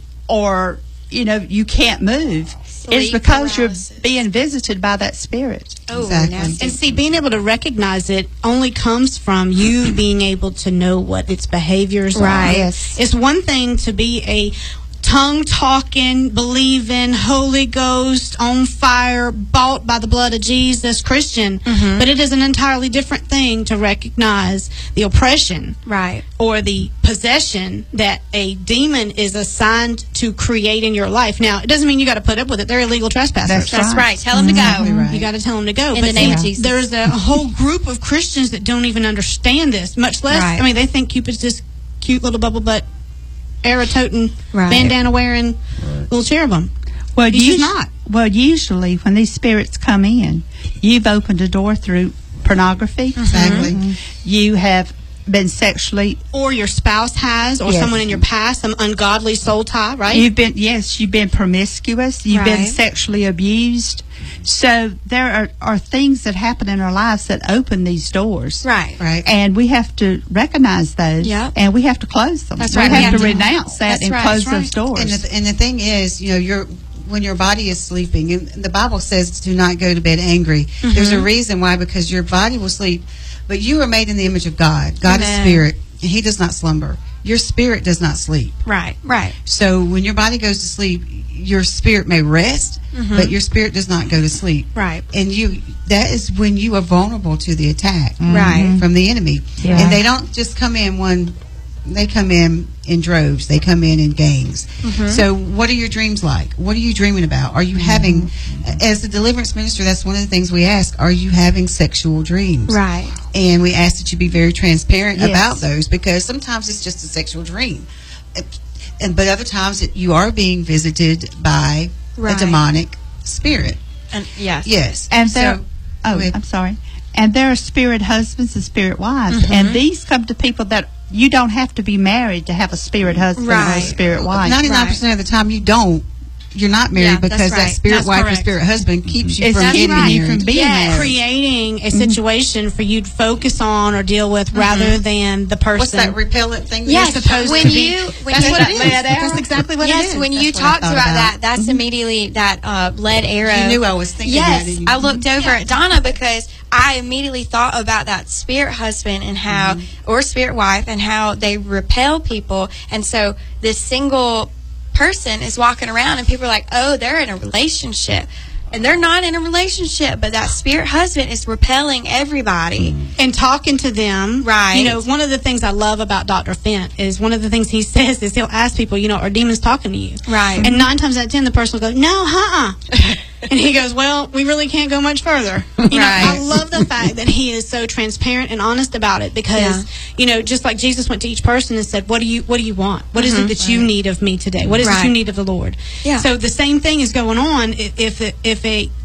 [SPEAKER 7] or you can't move, it's
[SPEAKER 1] Sleep
[SPEAKER 7] because
[SPEAKER 1] paralysis.
[SPEAKER 7] you're being visited by that spirit.
[SPEAKER 1] Oh,
[SPEAKER 6] Exactly.
[SPEAKER 1] nasty.
[SPEAKER 2] And see, being able to recognize it only comes from you being able to know what its behaviors
[SPEAKER 1] Right.
[SPEAKER 2] are.
[SPEAKER 7] Yes.
[SPEAKER 2] It's one thing to be a tongue-talking, believing, Holy Ghost, on fire, bought by the blood of Jesus Christian. But it is an entirely different thing to recognize the oppression
[SPEAKER 1] Right.
[SPEAKER 2] or the possession that a demon is assigned to create in your life. Now, it doesn't mean you got to put up with it. They're illegal trespassers.
[SPEAKER 1] That's right. Tell him to go.
[SPEAKER 6] Exactly right.
[SPEAKER 2] You got to tell them to go.
[SPEAKER 1] In
[SPEAKER 2] But
[SPEAKER 1] the name of
[SPEAKER 2] see,
[SPEAKER 1] Jesus.
[SPEAKER 2] there's a whole group of Christians that don't even understand this, much less,
[SPEAKER 1] Right.
[SPEAKER 2] I mean, they think Cupid's this cute little bubble butt, arrow-toting,
[SPEAKER 1] Right.
[SPEAKER 2] bandana-wearing little cherubim.
[SPEAKER 7] Well,
[SPEAKER 2] He's just not.
[SPEAKER 7] Well, usually when these spirits come in, you've opened a door through pornography.
[SPEAKER 6] Exactly.
[SPEAKER 7] You have been sexually.
[SPEAKER 2] Or your spouse has, or
[SPEAKER 7] Yes.
[SPEAKER 2] someone in your past, some ungodly soul tie, right?
[SPEAKER 7] You've been promiscuous. You've been
[SPEAKER 1] Right.
[SPEAKER 7] sexually abused. So there are things that happen in our lives that open these doors.
[SPEAKER 1] Right.
[SPEAKER 6] Right.
[SPEAKER 7] And we have to recognize those.
[SPEAKER 1] Yep.
[SPEAKER 7] And we have to close them.
[SPEAKER 1] That's
[SPEAKER 7] we
[SPEAKER 1] right.
[SPEAKER 7] have
[SPEAKER 1] We
[SPEAKER 7] to
[SPEAKER 1] have to-
[SPEAKER 7] renounce that
[SPEAKER 1] That's
[SPEAKER 7] and
[SPEAKER 1] right.
[SPEAKER 7] close
[SPEAKER 1] That's right.
[SPEAKER 7] those doors.
[SPEAKER 6] And the thing is, when your body is sleeping, and the Bible says do not go to bed angry. There's a reason why, because your body will sleep, but you are made in the image of God. God is
[SPEAKER 1] Amen.
[SPEAKER 6] spirit, and He does not slumber. Your spirit does not sleep.
[SPEAKER 1] Right. Right.
[SPEAKER 6] So when your body goes to sleep, your spirit may rest, but your spirit does not go to sleep.
[SPEAKER 1] Right.
[SPEAKER 6] And that is when you are vulnerable to the attack
[SPEAKER 1] Right.
[SPEAKER 6] from the enemy.
[SPEAKER 7] Yeah.
[SPEAKER 6] And they don't just come in they come in droves. They come in gangs. So what are your dreams like? What are you dreaming about? Are you having, as a deliverance minister, that's one of the things we ask, are you having sexual dreams?
[SPEAKER 1] Right.
[SPEAKER 6] And we ask that you be very transparent
[SPEAKER 7] Yes.
[SPEAKER 6] about those, because sometimes it's just a sexual dream. But other times you are being visited by
[SPEAKER 1] Right.
[SPEAKER 6] a demonic spirit.
[SPEAKER 1] And yes.
[SPEAKER 6] Yes.
[SPEAKER 7] And there,
[SPEAKER 6] So, go ahead.
[SPEAKER 7] I'm sorry. And there are spirit husbands and spirit wives, and these come to people that you don't have to be married to have a spirit husband or a
[SPEAKER 1] Right.
[SPEAKER 7] spirit wife.
[SPEAKER 6] 99% of the time you're not married,
[SPEAKER 1] Yeah,
[SPEAKER 6] because
[SPEAKER 1] that's
[SPEAKER 6] that
[SPEAKER 1] right.
[SPEAKER 6] spirit
[SPEAKER 2] That's
[SPEAKER 6] wife or
[SPEAKER 2] correct.
[SPEAKER 6] spirit husband keeps you
[SPEAKER 7] It's
[SPEAKER 6] from getting
[SPEAKER 7] keeping you
[SPEAKER 6] married.
[SPEAKER 7] from being
[SPEAKER 1] Yes.
[SPEAKER 7] married.
[SPEAKER 2] Creating a situation for you to focus on or deal with rather than the person.
[SPEAKER 6] What's that repellent thing? that
[SPEAKER 1] Yes,
[SPEAKER 6] you're supposed
[SPEAKER 1] when
[SPEAKER 6] to be?
[SPEAKER 1] you- when
[SPEAKER 2] That's
[SPEAKER 1] you-
[SPEAKER 2] what it is.
[SPEAKER 7] Lead arrow?
[SPEAKER 2] That's exactly what
[SPEAKER 1] Yes,
[SPEAKER 2] it is.
[SPEAKER 1] when you
[SPEAKER 6] That's what I
[SPEAKER 1] talked
[SPEAKER 6] thought
[SPEAKER 1] about
[SPEAKER 6] about.
[SPEAKER 1] that, that's immediately that lead arrow.
[SPEAKER 6] You knew I was thinking
[SPEAKER 1] yes,
[SPEAKER 6] that.
[SPEAKER 1] I looked over at Donna because I immediately thought about that spirit husband and how, or spirit wife, and how they repel people. And so this single person is walking around and people are like, oh, they're in a relationship. And they're not in a relationship, but that spirit husband is repelling everybody.
[SPEAKER 2] And talking to them.
[SPEAKER 1] Right.
[SPEAKER 2] You know, one of the things I love about Dr. Fent is one of the things he says is he'll ask people, are demons talking to you?
[SPEAKER 1] Right.
[SPEAKER 2] And 9 times out of 10, the person will go, no, And he goes, well, we really can't go much further. I love the fact that he is so transparent and honest about it because, just like Jesus went to each person and said, what do you want? What is it that you need of me today? What is it you need of the Lord?
[SPEAKER 1] Yeah.
[SPEAKER 2] So the same thing is going on if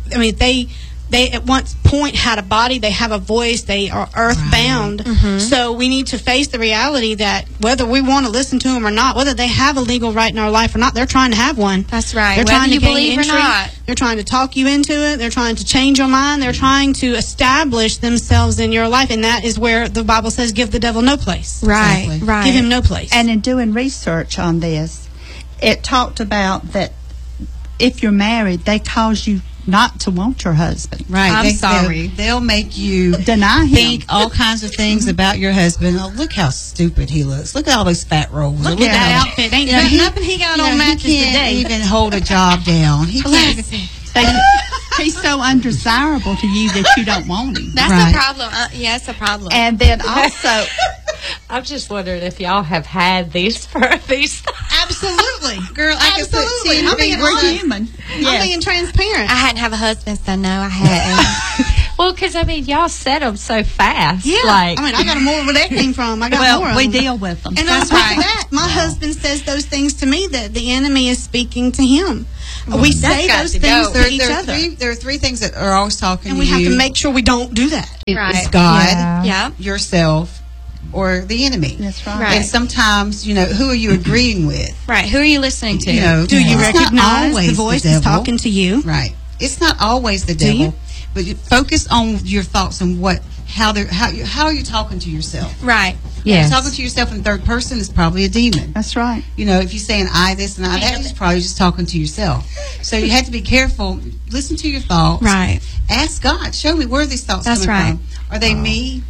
[SPEAKER 2] they at one point had a body, they have a voice, they are earthbound. So we need to face the reality that whether we want to listen to them or not, whether they have a legal right in our life or not, they're trying to have one.
[SPEAKER 1] That's right.
[SPEAKER 2] They're
[SPEAKER 1] Whether
[SPEAKER 2] trying to
[SPEAKER 1] you
[SPEAKER 2] gain
[SPEAKER 1] believe or
[SPEAKER 2] entry.
[SPEAKER 1] not.
[SPEAKER 2] They're trying to talk you into it. They're trying to change your mind. They're trying to establish themselves in your life. And that is where the Bible says, give the devil no place.
[SPEAKER 1] Right,
[SPEAKER 6] Exactly.
[SPEAKER 1] right.
[SPEAKER 2] Give him no place.
[SPEAKER 7] And in doing research on this, it talked about that if you're married, they cause you not to want your husband.
[SPEAKER 6] Right.
[SPEAKER 1] I'm sorry.
[SPEAKER 6] They'll make you
[SPEAKER 7] Deny him.
[SPEAKER 6] think all kinds of things about your husband. Oh, look how stupid he looks. Look at all those fat rolls.
[SPEAKER 2] Look at that outfit. Ain't nothing he got on matches
[SPEAKER 6] he can't
[SPEAKER 2] today.
[SPEAKER 6] even hold a job down. He can't even,
[SPEAKER 7] He's so undesirable to you that you don't want him.
[SPEAKER 1] That's
[SPEAKER 6] Right.
[SPEAKER 1] a problem. Yeah, it's a problem.
[SPEAKER 7] And then also,
[SPEAKER 8] I'm just wondering if y'all have had these
[SPEAKER 2] Absolutely.
[SPEAKER 6] girl, I could put
[SPEAKER 2] Absolutely.
[SPEAKER 6] 10
[SPEAKER 2] I'm being
[SPEAKER 6] fingers
[SPEAKER 7] we're
[SPEAKER 6] on-
[SPEAKER 7] human.
[SPEAKER 2] I'm being transparent.
[SPEAKER 1] I hadn't have a husband, so no, I hadn't.
[SPEAKER 3] Well, because I mean, y'all said them so fast.
[SPEAKER 2] Yeah,
[SPEAKER 3] like,
[SPEAKER 2] I mean, I got more where that came from. I got more. Of
[SPEAKER 7] we
[SPEAKER 2] them.
[SPEAKER 7] deal with them.
[SPEAKER 2] And
[SPEAKER 1] That's
[SPEAKER 2] on top
[SPEAKER 1] right.
[SPEAKER 2] of that, my husband says those things to me that the enemy is speaking to him. We say
[SPEAKER 8] got
[SPEAKER 2] those
[SPEAKER 8] to
[SPEAKER 2] things
[SPEAKER 8] go.
[SPEAKER 2] to each other,
[SPEAKER 6] There are three things that are always talking
[SPEAKER 2] and
[SPEAKER 6] to
[SPEAKER 2] we
[SPEAKER 6] you.
[SPEAKER 2] have to make sure we don't do that.
[SPEAKER 1] Right.
[SPEAKER 6] It's God,
[SPEAKER 3] Yeah.
[SPEAKER 1] Yeah.
[SPEAKER 6] yourself, or the enemy.
[SPEAKER 7] That's right.
[SPEAKER 1] Right.
[SPEAKER 6] And sometimes, who are you agreeing with?
[SPEAKER 1] Right. Who are you listening to?
[SPEAKER 6] You know,
[SPEAKER 2] Do you
[SPEAKER 6] it's not
[SPEAKER 2] recognize
[SPEAKER 6] always
[SPEAKER 2] the voice
[SPEAKER 6] devil.
[SPEAKER 2] is talking to you?
[SPEAKER 6] Right. It's not always the
[SPEAKER 2] Do
[SPEAKER 6] devil,
[SPEAKER 2] you?
[SPEAKER 6] but you focus on your thoughts and how are you talking to yourself?
[SPEAKER 1] Right.
[SPEAKER 3] Yes.
[SPEAKER 6] If you're talking to yourself in third person is probably a demon.
[SPEAKER 7] That's right.
[SPEAKER 6] If you're saying I this and I that, you're probably just talking to yourself. So you have to be careful. Listen to your thoughts.
[SPEAKER 1] Right.
[SPEAKER 6] Ask God, show me where are these thoughts
[SPEAKER 1] That's
[SPEAKER 6] coming
[SPEAKER 1] right.
[SPEAKER 6] from. Are they me?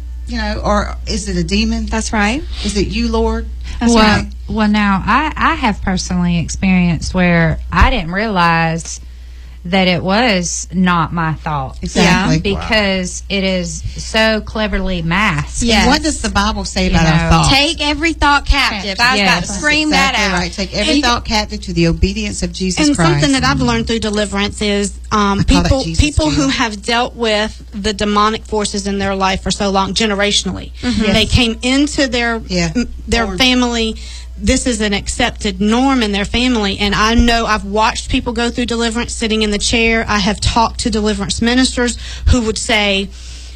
[SPEAKER 6] Or is it a demon?
[SPEAKER 1] That's right.
[SPEAKER 6] Is it you, Lord?
[SPEAKER 1] That's
[SPEAKER 3] well,
[SPEAKER 1] right.
[SPEAKER 3] well, now I have personally experienced where I didn't realize that it was not my thought.
[SPEAKER 6] Exactly.
[SPEAKER 3] Because it is so cleverly masked.
[SPEAKER 1] Yes.
[SPEAKER 6] And what does the Bible say about
[SPEAKER 3] You
[SPEAKER 6] our
[SPEAKER 3] know,
[SPEAKER 6] thoughts?
[SPEAKER 1] Take every thought captive. I was about to
[SPEAKER 3] Yes.
[SPEAKER 1] scream
[SPEAKER 6] That's
[SPEAKER 1] that
[SPEAKER 6] exactly
[SPEAKER 1] out.
[SPEAKER 6] right. Take every thought captive to the obedience of Jesus
[SPEAKER 2] And
[SPEAKER 6] Christ.
[SPEAKER 2] something that I've learned through deliverance is
[SPEAKER 6] call that Jesus
[SPEAKER 2] people who
[SPEAKER 6] fear.
[SPEAKER 2] have dealt with the demonic forces in their life for so long, generationally. They came into their
[SPEAKER 6] Born.
[SPEAKER 2] family. This is an accepted norm in their family, and I know I've watched people go through deliverance sitting in the chair. I have talked to deliverance ministers who would say,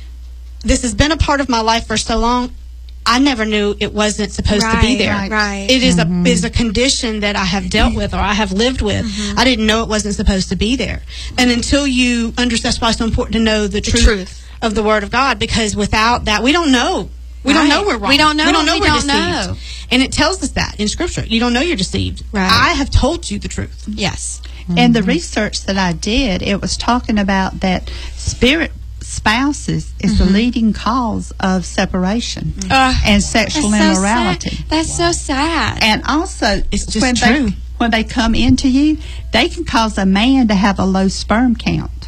[SPEAKER 2] this has been a part of my life for so long, I never knew it wasn't supposed to be there.
[SPEAKER 1] Right.
[SPEAKER 2] It is a condition that I have dealt with or I have lived with. I didn't know it wasn't supposed to be there. And until you understand, that's why it's so important to know the truth of the Word of God, because without that, we don't know. We don't know we're wrong.
[SPEAKER 1] We don't know.
[SPEAKER 2] We don't know
[SPEAKER 1] We
[SPEAKER 2] we're
[SPEAKER 1] don't
[SPEAKER 2] deceived.
[SPEAKER 1] know.
[SPEAKER 2] And it tells us that in Scripture. You don't know you're deceived.
[SPEAKER 1] Right.
[SPEAKER 2] I have told you the truth.
[SPEAKER 1] Yes.
[SPEAKER 7] And the research that I did, it was talking about that spirit spouses is the leading cause of separation and sexual
[SPEAKER 1] That's so
[SPEAKER 7] immorality.
[SPEAKER 1] sad. That's so sad.
[SPEAKER 7] And also,
[SPEAKER 2] It's just
[SPEAKER 7] when
[SPEAKER 2] true.
[SPEAKER 7] when they come into you, they can cause a man to have a low sperm count,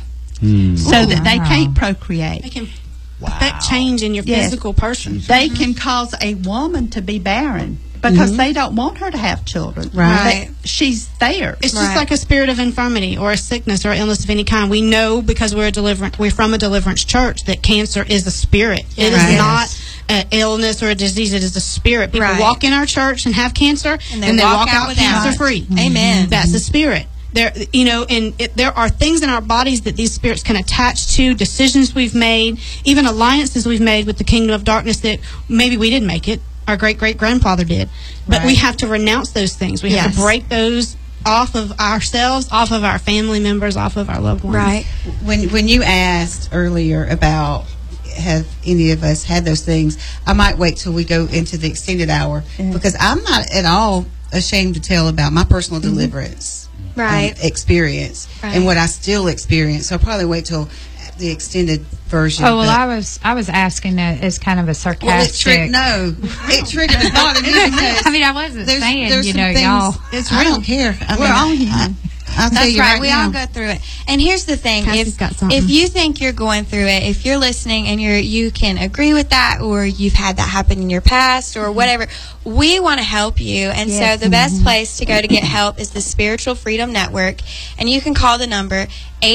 [SPEAKER 7] so that they can't procreate.
[SPEAKER 2] They can affect change in your
[SPEAKER 7] Yes.
[SPEAKER 2] physical person.
[SPEAKER 7] They can cause a woman to be barren because they don't want her to have children.
[SPEAKER 1] Right.
[SPEAKER 7] She's there.
[SPEAKER 2] It's just like a spirit of infirmity or a sickness or illness of any kind. We know because we're from a deliverance church that cancer is a spirit. It
[SPEAKER 1] Right.
[SPEAKER 2] is not an illness or a disease. It is a spirit. People
[SPEAKER 1] Right.
[SPEAKER 2] walk in our church and have cancer,
[SPEAKER 1] And they walk out without.
[SPEAKER 2] cancer free.
[SPEAKER 1] Amen.
[SPEAKER 2] That's a spirit. There, there are things in our bodies that these spirits can attach to, decisions we've made, even alliances we've made with the kingdom of darkness that maybe we didn't make it. Our great-great-grandfather did. But we have to renounce those things. We have to break those off of ourselves, off of our family members, off of our loved ones.
[SPEAKER 1] Right.
[SPEAKER 6] When you asked earlier about have any of us had those things, I might wait till we go into the extended hour because I'm not at all ashamed to tell about my personal deliverance experience and what I still experience. So I'll probably wait till the extended version.
[SPEAKER 3] Oh, well, I was asking that as kind of a sarcastic.
[SPEAKER 6] It triggered a thought in me because
[SPEAKER 3] I mean, I wasn't saying,
[SPEAKER 6] there's some things,
[SPEAKER 3] y'all.
[SPEAKER 6] I don't care.
[SPEAKER 7] We're all human.
[SPEAKER 6] I'll tell
[SPEAKER 1] That's
[SPEAKER 6] you
[SPEAKER 1] right. We
[SPEAKER 6] now.
[SPEAKER 1] all go through it. And here's the thing:
[SPEAKER 2] Cassie's got something.
[SPEAKER 1] if you think you're going through it, if you're listening and you can agree with that, or you've had that happen in your past, or whatever, we want to help you. And so the best place to go to get help is the Spiritual Freedom Network, and you can call the number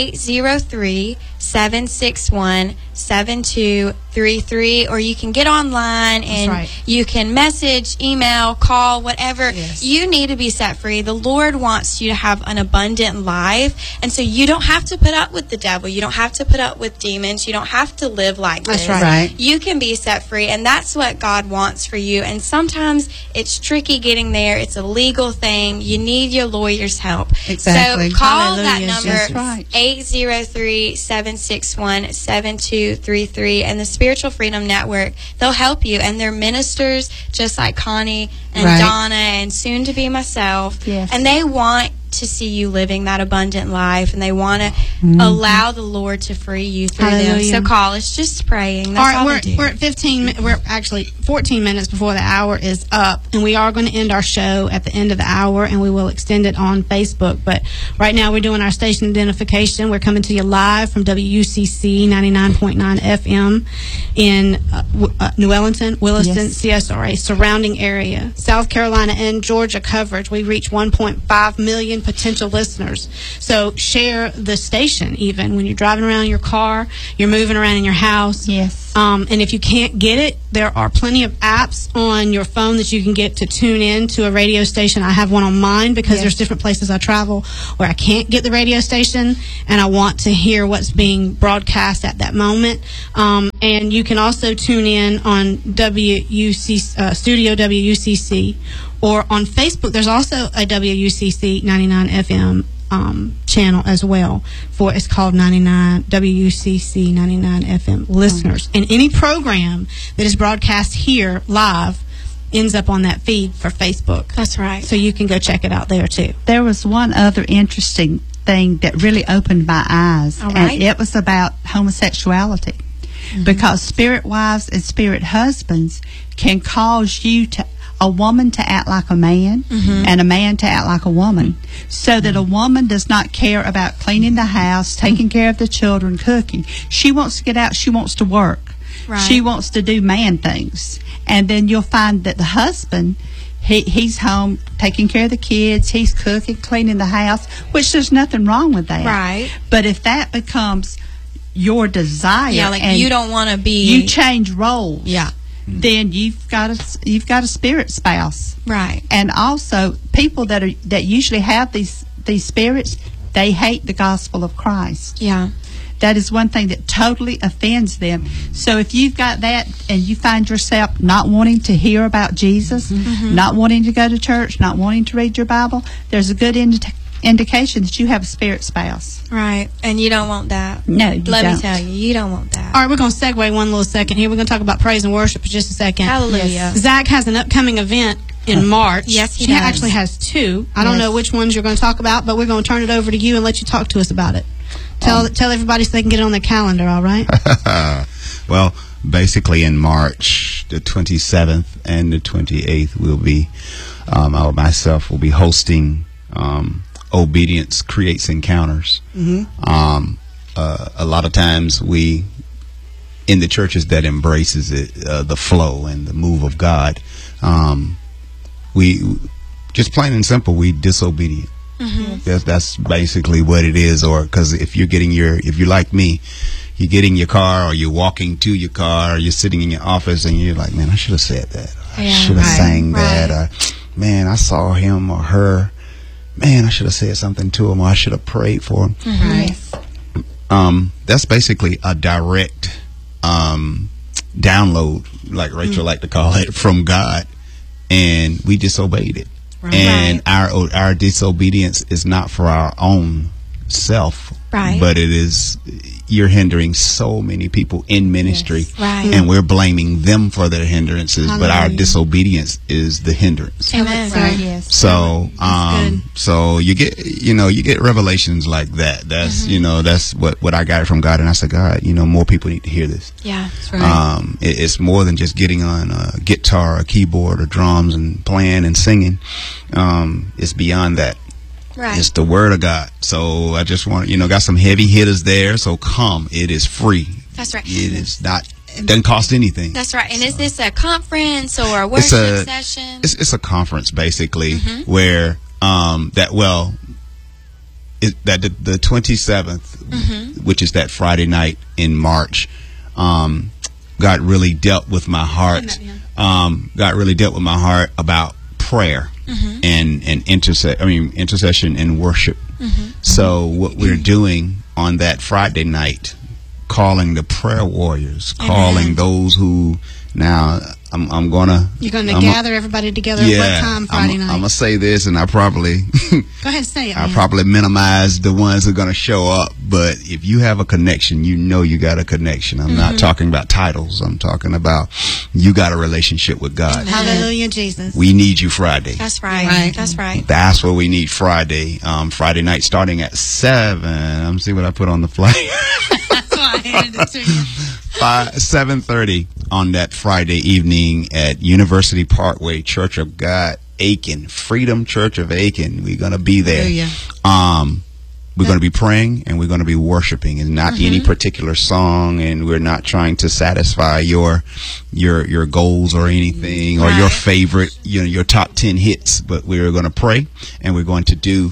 [SPEAKER 1] 803-761-7233, or you can get online and you can message, email, call, whatever. You need to be set free. The Lord wants you to have an abundant life, and so you don't have to put up with the devil. You don't have to put up with demons. You don't have to live like this.
[SPEAKER 2] That's right.
[SPEAKER 1] You can be set free, and that's what God wants for you. And sometimes it's tricky getting there. It's a legal thing. You need your lawyer's help.
[SPEAKER 6] Exactly.
[SPEAKER 1] So call
[SPEAKER 2] Hallelujah.
[SPEAKER 1] that
[SPEAKER 2] That's
[SPEAKER 1] number,
[SPEAKER 7] right.
[SPEAKER 1] 803-761-7233, and the Spiritual Freedom Network. They'll help you, and they're ministers just like Connie and Donna and soon to be myself.
[SPEAKER 7] Yes.
[SPEAKER 1] And they want to see you living that abundant life, and they want to allow the Lord to free you through
[SPEAKER 2] Hallelujah.
[SPEAKER 1] them. So call. It's just praying.
[SPEAKER 2] All
[SPEAKER 1] That's all
[SPEAKER 2] right,
[SPEAKER 1] they do.
[SPEAKER 2] we're at 15. We're actually 14 minutes before the hour is up, and we are going to end our show at the end of the hour, and we will extend it on Facebook. But right now, we're doing our station identification. We're coming to you live from WUCC 99.9 FM in New Ellington, Williston, CSRA, surrounding area, South Carolina, and Georgia coverage. We reach 1.5 million calling potential listeners. So share the station even when you're driving around in your car, you're moving around in your house.
[SPEAKER 7] Yes.
[SPEAKER 2] And if you can't get it, there are plenty of apps on your phone that you can get to tune in to a radio station. I have one on mine because there's different places I travel where I can't get the radio station and I want to hear what's being broadcast at that moment. And you can also tune in on Studio WUCC, or on Facebook. There's also a WUCC 99 FM channel as well. It's called 99 WUCC 99 FM listeners. And any program that is broadcast here live ends up on that feed for Facebook.
[SPEAKER 1] That's right.
[SPEAKER 2] So you can go check it out there too.
[SPEAKER 7] There was one other interesting thing that really opened my eyes, and it was about homosexuality. Because spirit wives and spirit husbands can cause a woman to act like a man and a man to act like a woman, so that a woman does not care about cleaning the house, taking care of the children, cooking. She wants to get out. She wants to work.
[SPEAKER 1] Right.
[SPEAKER 7] She wants to do man things. And then you'll find that the husband, he's home taking care of the kids. He's cooking, cleaning the house, which there's nothing wrong with that.
[SPEAKER 1] Right.
[SPEAKER 7] But if that becomes your desire,
[SPEAKER 1] like
[SPEAKER 7] and
[SPEAKER 1] you don't want to be,
[SPEAKER 7] you change roles, then you've got a spirit spouse,
[SPEAKER 1] right?
[SPEAKER 7] And also people that usually have these spirits, they hate the gospel of Christ.
[SPEAKER 1] Yeah,
[SPEAKER 7] that is one thing that totally offends them. So if you've got that and you find yourself not wanting to hear about Jesus, not wanting to go to church, not wanting to read your Bible, there's a good indication that you have a spirit spouse.
[SPEAKER 1] Right. And you don't want that.
[SPEAKER 7] No, you
[SPEAKER 1] Let
[SPEAKER 7] don't.
[SPEAKER 1] me tell you, you don't want that.
[SPEAKER 2] All right, we're going to segue one little second here. We're going to talk about praise and worship for just a second.
[SPEAKER 1] Hallelujah. Yes.
[SPEAKER 2] Zach has an upcoming event in March.
[SPEAKER 1] Yes, he
[SPEAKER 2] does.
[SPEAKER 1] does.
[SPEAKER 2] Actually has two. I don't know which ones you're going to talk about, but we're going to turn it over to you and let you talk to us about it. Tell everybody so they can get it on their calendar, all right?
[SPEAKER 5] Well, basically in March, the 27th and the 28th, we'll be, myself will be hosting Obedience Creates Encounters. A lot of times we, in the churches that embraces it, the flow and the move of God, we, just plain and simple, we disobedient. That's basically what it is. Or because if you're like me, you get in your car, or you're walking to your car, or you're sitting in your office and you're like, man, I should have said that, or I should have sang that, or man, I saw him or her, man, I should have said something to him, or I should have prayed for him. That's basically a direct download, like Rachel like to call it, from God, and we disobeyed it. And our disobedience is not for our own self, but it is, you're hindering so many people in ministry, and we're blaming them for their hindrances, but our disobedience is the hindrance.
[SPEAKER 1] Amen.
[SPEAKER 5] So so you get revelations like that. That's that's what I got from God, and I said, God, more people need to hear this.
[SPEAKER 1] Yeah, that's right.
[SPEAKER 5] It's more than just getting on a guitar, a keyboard, or drums and playing and singing. It's beyond that.
[SPEAKER 1] Right.
[SPEAKER 5] It's the word of God. So I just want, got some heavy hitters there. So come. It is free.
[SPEAKER 1] That's right.
[SPEAKER 5] It is not, it doesn't cost anything.
[SPEAKER 1] That's right. And is this a conference or a worship session?
[SPEAKER 5] It's a conference basically where the 27th, which is that Friday night in March, God really dealt with my heart. God really dealt with my heart about prayer. And intercession and worship. So what we're doing on that Friday night, calling the prayer warriors, calling those who, now I'm gonna,
[SPEAKER 2] you're gonna gather everybody together at what time Friday night?
[SPEAKER 5] I'm gonna say this, and I probably
[SPEAKER 2] go ahead and say it.
[SPEAKER 5] I probably minimize the ones who are gonna show up, but if you have a connection, you got a connection. I'm not talking about titles. I'm talking about you got a relationship with God.
[SPEAKER 2] Hallelujah, Jesus.
[SPEAKER 5] We need you Friday.
[SPEAKER 1] That's right. That's right.
[SPEAKER 5] That's what we need Friday. Friday night starting at 7. Let me see what I put on the flyer.
[SPEAKER 2] That's why I handed it to you.
[SPEAKER 5] 7:30 on that Friday evening at University Parkway, Church of God, Aiken, Freedom Church of Aiken. We're going to be there. We're going to be praying and we're going to be worshiping, and not any particular song, and we're not trying to satisfy your goals or anything, or your favorite, your top 10 hits, but we're going to pray and we're going to do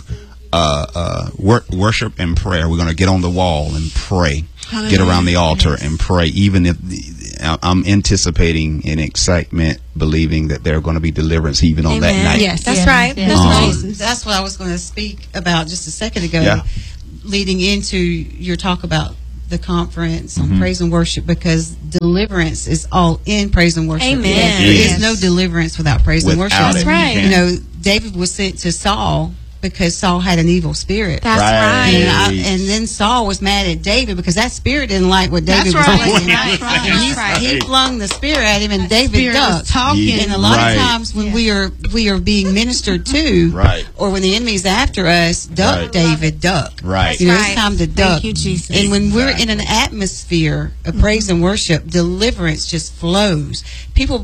[SPEAKER 5] worship and prayer. We're going to get on the wall and pray.
[SPEAKER 2] Hallelujah.
[SPEAKER 5] Get around the altar and pray. Even if I'm anticipating in excitement, believing that there are going to be deliverance even on that night.
[SPEAKER 1] Yes, that's right.
[SPEAKER 6] That's what I was going to speak about just a second ago.
[SPEAKER 5] Yeah.
[SPEAKER 6] Leading into your talk about the conference on praise and worship, because deliverance is all in praise and worship.
[SPEAKER 1] Amen.
[SPEAKER 6] There is no deliverance without praise and worship.
[SPEAKER 5] Without it,
[SPEAKER 1] That's right.
[SPEAKER 5] you
[SPEAKER 6] You
[SPEAKER 5] can't.
[SPEAKER 6] know, David was sent to Saul because Saul had an evil spirit.
[SPEAKER 1] That's
[SPEAKER 5] Right.
[SPEAKER 1] right.
[SPEAKER 6] And then Saul was mad at David because that spirit didn't like what David
[SPEAKER 2] That's
[SPEAKER 6] was
[SPEAKER 2] right.
[SPEAKER 6] doing.
[SPEAKER 2] That's right.
[SPEAKER 6] He-
[SPEAKER 1] That's right.
[SPEAKER 6] He flung the spear at him, and David
[SPEAKER 2] Spirit was
[SPEAKER 6] ducked.
[SPEAKER 2] talking.
[SPEAKER 6] And a lot
[SPEAKER 5] Right.
[SPEAKER 6] of times when we are being ministered to,
[SPEAKER 5] Right.
[SPEAKER 6] or when the enemy is after us, duck,
[SPEAKER 5] Right.
[SPEAKER 6] David, duck.
[SPEAKER 5] Right.
[SPEAKER 6] You know,
[SPEAKER 1] Right.
[SPEAKER 6] it's time to duck.
[SPEAKER 2] Thank you, Jesus.
[SPEAKER 6] And when we're in an atmosphere of praise and worship, deliverance just flows. People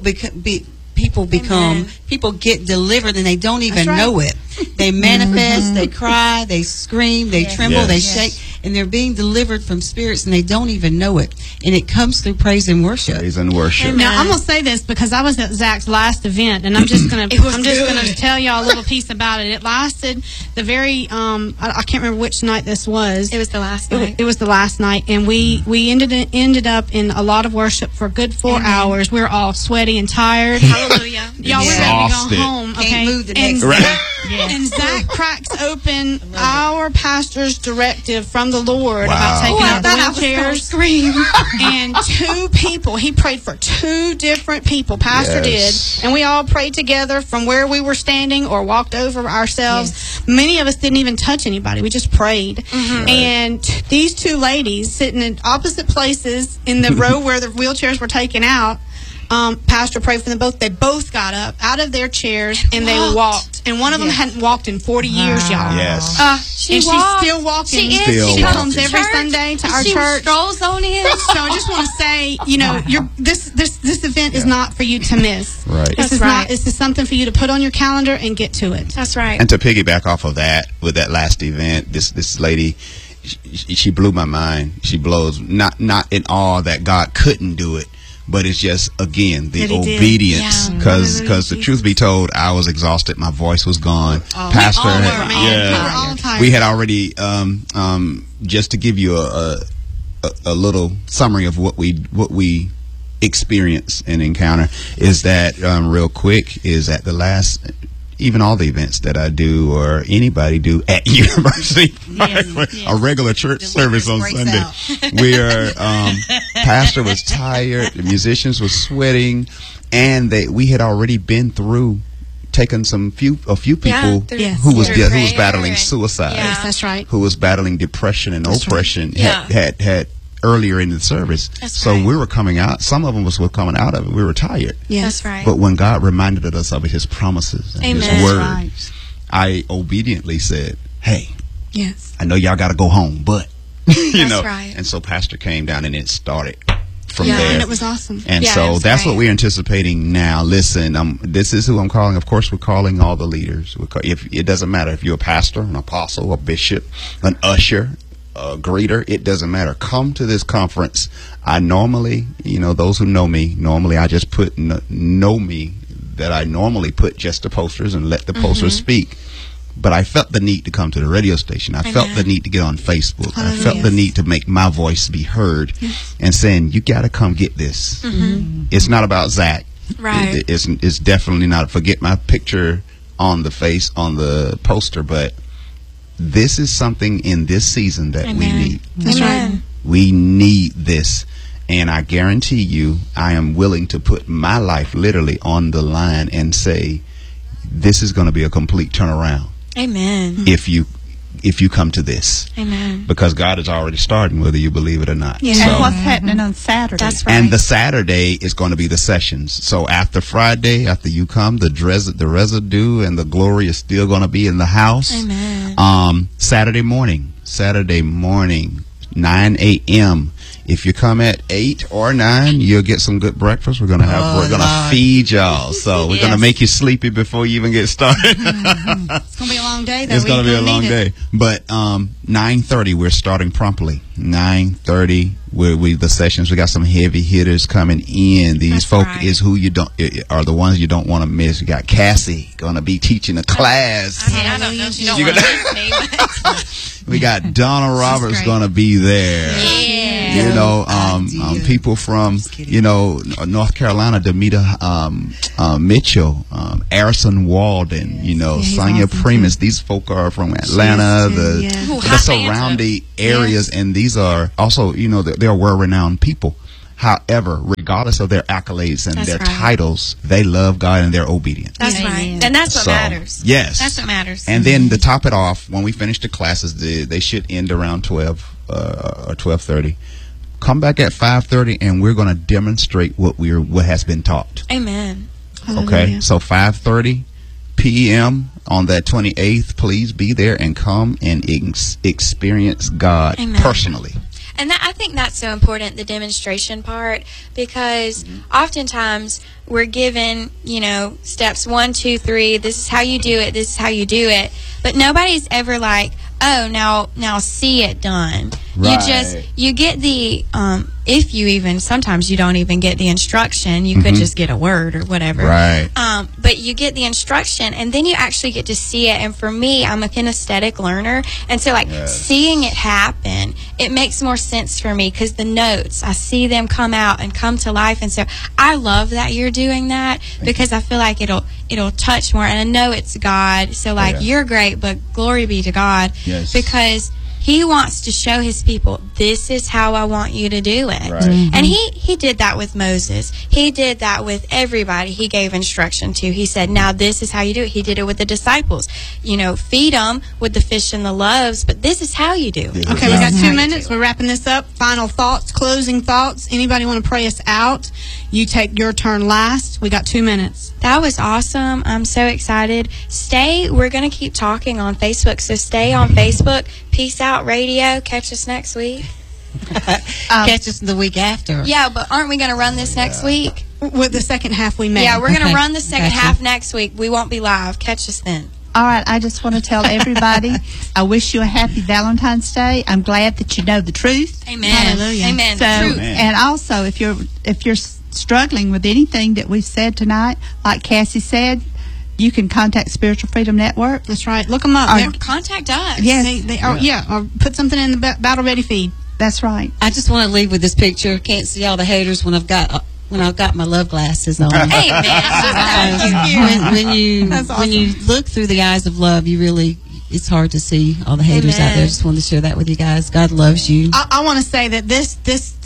[SPEAKER 6] get delivered and they don't even
[SPEAKER 2] That's right.
[SPEAKER 6] know it. They manifest, they cry, they scream, they tremble,
[SPEAKER 5] Yes.
[SPEAKER 6] they shake, and they're being delivered from spirits and they don't even know it. And it comes through praise and worship.
[SPEAKER 5] Praise and worship.
[SPEAKER 2] Now I'm gonna say this because I was at Zach's last event, and I'm just gonna tell y'all a little piece about it. It lasted the very I can't remember which night this was.
[SPEAKER 1] It was the last night.
[SPEAKER 2] It was the last night, and we ended up in a lot of worship for a good 4 hours. We were all sweaty and tired.
[SPEAKER 1] Hallelujah.
[SPEAKER 2] Y'all were ready to
[SPEAKER 5] Exhausted.
[SPEAKER 2] go home. Okay,
[SPEAKER 6] Can't move the
[SPEAKER 2] and,
[SPEAKER 6] next
[SPEAKER 5] Right.
[SPEAKER 2] and Zach cracks open our pastor's directive from the Lord
[SPEAKER 5] Wow.
[SPEAKER 2] about taking
[SPEAKER 1] Oh, I
[SPEAKER 2] out the
[SPEAKER 1] thought I was gonna
[SPEAKER 2] wheelchairs.
[SPEAKER 1] scream.
[SPEAKER 2] And two people, he prayed for two different people. Pastor
[SPEAKER 5] Yes.
[SPEAKER 2] did, and we all prayed together from where we were standing or walked over ourselves. Many of us didn't even touch anybody. We just prayed. And these two ladies sitting in opposite places in the row where the wheelchairs were taken out. Pastor prayed for them both. They both got up out of their chairs and they walked. And one of them hadn't walked in 40 years, y'all.
[SPEAKER 5] Yes.
[SPEAKER 2] And she's still walking.
[SPEAKER 1] She is.
[SPEAKER 5] Still
[SPEAKER 1] She comes
[SPEAKER 5] walking.
[SPEAKER 2] Comes every Sunday to our
[SPEAKER 1] she
[SPEAKER 2] church.
[SPEAKER 1] strolls on in.
[SPEAKER 2] So I just want to say, you know, this event is not for you to miss.
[SPEAKER 5] Right.
[SPEAKER 2] This is not. This is something for you to put on your calendar and get to it.
[SPEAKER 1] That's right.
[SPEAKER 5] And to piggyback off of that, with that last event, this lady, she blew my mind. She blows not in awe that God couldn't do it, but it's just, again, the
[SPEAKER 2] That he did.
[SPEAKER 5] obedience.
[SPEAKER 1] Yeah.
[SPEAKER 5] Because the truth be told, I was exhausted. My voice was gone. Pastor,
[SPEAKER 2] We all
[SPEAKER 5] had-
[SPEAKER 2] were, man.
[SPEAKER 5] yeah,
[SPEAKER 2] We were all tired.
[SPEAKER 5] we had already just to give you a little summary of what we experience and encounter is that real quick is at the last, even all the events that I do or anybody do at university, a regular church service on
[SPEAKER 6] breaks
[SPEAKER 5] Sunday,
[SPEAKER 6] out.
[SPEAKER 5] we are pastor was tired, the musicians were sweating, and we had already been through taking a few people
[SPEAKER 2] Yes.
[SPEAKER 5] who was
[SPEAKER 1] Through
[SPEAKER 5] who was
[SPEAKER 1] prayer
[SPEAKER 5] battling
[SPEAKER 1] and-
[SPEAKER 5] suicide,
[SPEAKER 1] Yeah.
[SPEAKER 2] Yes, that's right.
[SPEAKER 5] who was battling depression and oppression,
[SPEAKER 1] Yeah.
[SPEAKER 5] had earlier in the service.
[SPEAKER 1] That's
[SPEAKER 5] so
[SPEAKER 1] right.
[SPEAKER 5] we were coming out. Some of them were coming out of it. We were tired.
[SPEAKER 2] Yes.
[SPEAKER 1] That's right.
[SPEAKER 5] But when God reminded us of His promises and His
[SPEAKER 1] Amen.
[SPEAKER 5] word,
[SPEAKER 7] Right.
[SPEAKER 5] I obediently said, "Hey,
[SPEAKER 2] Yes.
[SPEAKER 5] I know y'all got to go home, but you know."
[SPEAKER 1] right.
[SPEAKER 5] And so Pastor came down, and it started from
[SPEAKER 2] Yeah,
[SPEAKER 5] there.
[SPEAKER 2] and it was awesome.
[SPEAKER 5] And
[SPEAKER 1] Yeah,
[SPEAKER 5] so
[SPEAKER 1] that's
[SPEAKER 5] that's what
[SPEAKER 1] right.
[SPEAKER 5] we're anticipating now. Listen, this is who I'm calling. Of course, we're calling all the leaders. If it doesn't matter if you're a pastor, an apostle, a bishop, an usher, a greeter, it doesn't matter. Come to this conference. I normally, those who know me, normally I just put know me that I normally put just the posters and let the posters speak. But I felt the need to come to the radio station. I felt the need to get on Facebook. I felt the need to make my voice be heard and saying, you got to come get this. It's not about Zach.
[SPEAKER 1] Right.
[SPEAKER 5] It's definitely not. Forget my picture on the poster, but this is something in this season that we need.
[SPEAKER 2] That's right.
[SPEAKER 1] Amen.
[SPEAKER 5] We need this. And I guarantee you, I am willing to put my life literally on the line and say, this is going to be a complete turnaround
[SPEAKER 1] Amen.
[SPEAKER 5] if you come to this.
[SPEAKER 1] Amen.
[SPEAKER 5] Because God is already starting, whether you believe it or not.
[SPEAKER 2] Yeah.
[SPEAKER 5] So-
[SPEAKER 7] And what's happening on Saturday?
[SPEAKER 1] That's right.
[SPEAKER 5] and the Saturday is going to be the sessions. So after Friday, after you come, the residue and the glory is still going to be in the house.
[SPEAKER 1] Amen.
[SPEAKER 5] Saturday morning, 9 a.m. If you come at 8 or 9, you'll get some good breakfast. We're gonna feed y'all. So we're gonna make you sleepy before you even get started.
[SPEAKER 2] It's gonna be a long day. Though.
[SPEAKER 5] It's going to be a
[SPEAKER 2] We're
[SPEAKER 5] long
[SPEAKER 2] need it.
[SPEAKER 5] day. But 9:30, we're starting promptly. 9:30, the sessions, we got some heavy hitters coming in. These folk is who you don't are the ones you don't want to miss. You got Cassie gonna be teaching a class.
[SPEAKER 1] I don't know if you don't want to miss me.
[SPEAKER 5] We got Donna Roberts gonna be there.
[SPEAKER 1] Yeah.
[SPEAKER 5] You know, people from North Carolina, Demita Mitchell, Arison Walden, Sonia Primus. These folk are from Atlanta, the surrounding areas, and these are also, they're well-renowned people. However, regardless of their accolades and their titles, they love God and they're obedient.
[SPEAKER 1] That's right. And that's what matters.
[SPEAKER 5] Yes.
[SPEAKER 1] That's what matters.
[SPEAKER 5] And then to top it off, when we finish the classes, they should end around 12 or 12:30. Come back at 5:30 and we're going to demonstrate what has been taught.
[SPEAKER 1] Amen.
[SPEAKER 5] Okay? So 5:30 p.m. on that 28th, please be there and come and experience God personally.
[SPEAKER 1] And I think that's so important, the demonstration part, because oftentimes we're given, steps 1, 2, 3, this is how you do it, this is how you do it. But nobody's ever like, oh, now see it done. Right. You get the, sometimes you don't even get the instruction. You could just get a word or whatever.
[SPEAKER 5] Right.
[SPEAKER 1] But you get the instruction and then you actually get to see it. And for me, I'm a kinesthetic learner. And so seeing it happen, it makes more sense for me because the notes, I see them come out and come to life. And so I love that you're doing that because I feel like it'll touch more. And I know it's God. So you're great, but glory be to God.
[SPEAKER 5] Yes.
[SPEAKER 1] Because He wants to show His people, this is how I want you to do it.
[SPEAKER 5] Right.
[SPEAKER 1] And he did that with Moses. He did that with everybody He gave instruction to. He said, now this is how you do it. He did it with the disciples. Feed them with the fish and the loaves, but this is how you do it.
[SPEAKER 2] Okay, we got 2 minutes. We're wrapping this up. Final thoughts, closing thoughts. Anybody want to pray us out? You take your turn last. We got 2 minutes.
[SPEAKER 1] That was awesome. I'm so excited. We're going to keep talking on Facebook, so stay on Facebook. Peace Out Radio. Catch us next week.
[SPEAKER 6] Catch us the week after.
[SPEAKER 1] Yeah, but aren't we going to run this next week?
[SPEAKER 2] With the second half we made.
[SPEAKER 1] Yeah, we're going to run the second half next week. We won't be live. Catch us then.
[SPEAKER 7] All right, I just want to tell everybody, I wish you a happy Valentine's Day. I'm glad that you know the truth.
[SPEAKER 1] Amen.
[SPEAKER 2] Hallelujah.
[SPEAKER 1] Amen.
[SPEAKER 7] So,
[SPEAKER 1] Truth.
[SPEAKER 7] and also, if you're struggling with anything that we've said tonight, like Cassie said, you can contact Spiritual Freedom Network.
[SPEAKER 2] That's right. Look them up.
[SPEAKER 1] Or contact us.
[SPEAKER 2] Yes. They are, or put something in the Battle Ready feed.
[SPEAKER 7] That's right.
[SPEAKER 6] I just want to leave with this picture. Can't see all the haters when I've got my love glasses on.
[SPEAKER 1] Hey, man.
[SPEAKER 6] When you look through the eyes of love, it's hard to see all the haters out there. Just wanted to share that with you guys. God loves you.
[SPEAKER 2] I want to say that this.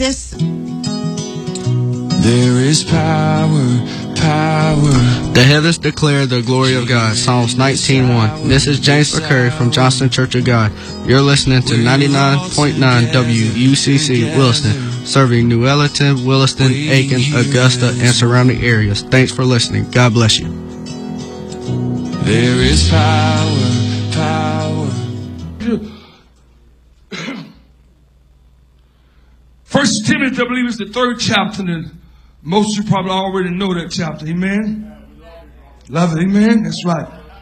[SPEAKER 9] There is power. The heavens declare the glory of God. Psalms 19:1. This is James McCurry from Johnston Church of God. You're listening to 99.9 WUCC Williston, serving New Ellerton, Williston, Aiken, Augusta, and surrounding areas. Thanks for listening. God bless you. There is power.
[SPEAKER 10] First Timothy, I believe, is the 3rd chapter, and most of you probably already know that chapter. Amen? Love it. Amen? That's right.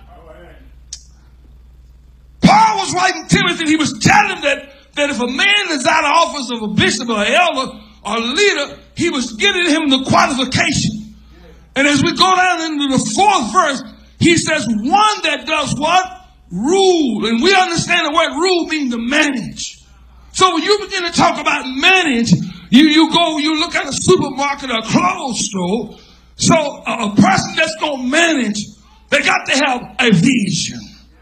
[SPEAKER 10] Paul was writing Timothy. He was telling him that if a man is out of office of a bishop or elder or leader, he was giving him the qualification. And as we go down into the 4th verse, he says, one that does what? Rule. And we understand the word rule means to manage. So when you begin to talk about manage, you look at a supermarket or a clothes store. So a person that's going to manage, they got to have a vision.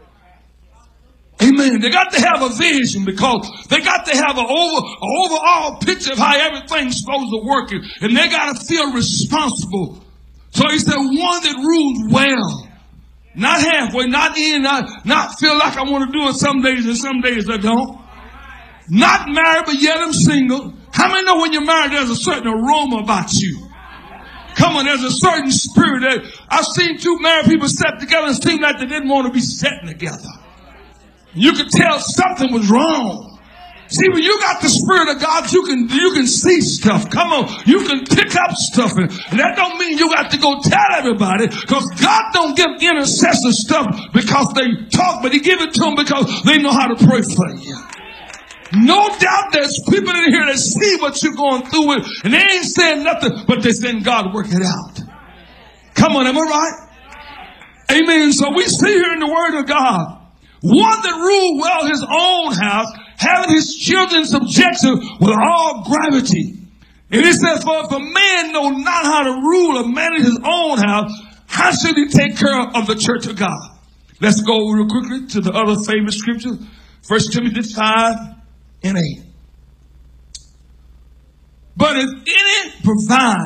[SPEAKER 10] Amen. They got to have a vision because they got to have an overall picture of how everything's supposed to work. And they got to feel responsible. So he said, one that rules well. Not halfway, not feel like I want to do it some days and some days I don't. Not married, but yet I'm single. How many know when you're married, there's a certain aroma about you? Come on, there's a certain spirit that I've seen 2 married people sit together and seem like they didn't want to be sitting together. You could tell something was wrong. See, when you got the Spirit of God, you can see stuff. Come on, you can pick up stuff. And that don't mean you got to go tell everybody, because God don't give intercessors stuff because they talk, but He give it to them because they know how to pray for you. No doubt there's people in here that see what you're going through with, and they ain't saying nothing, but they're saying, God, work it out. Come on, am I right? Amen. So we see here in the Word of God, one that ruled well his own house, having his children subjection with all gravity. And it says, for if a man know not how to rule or manage his own house, how should he take care of the church of God? Let's go real quickly to the other favorite scripture, 1 Timothy 5:8. But if any provide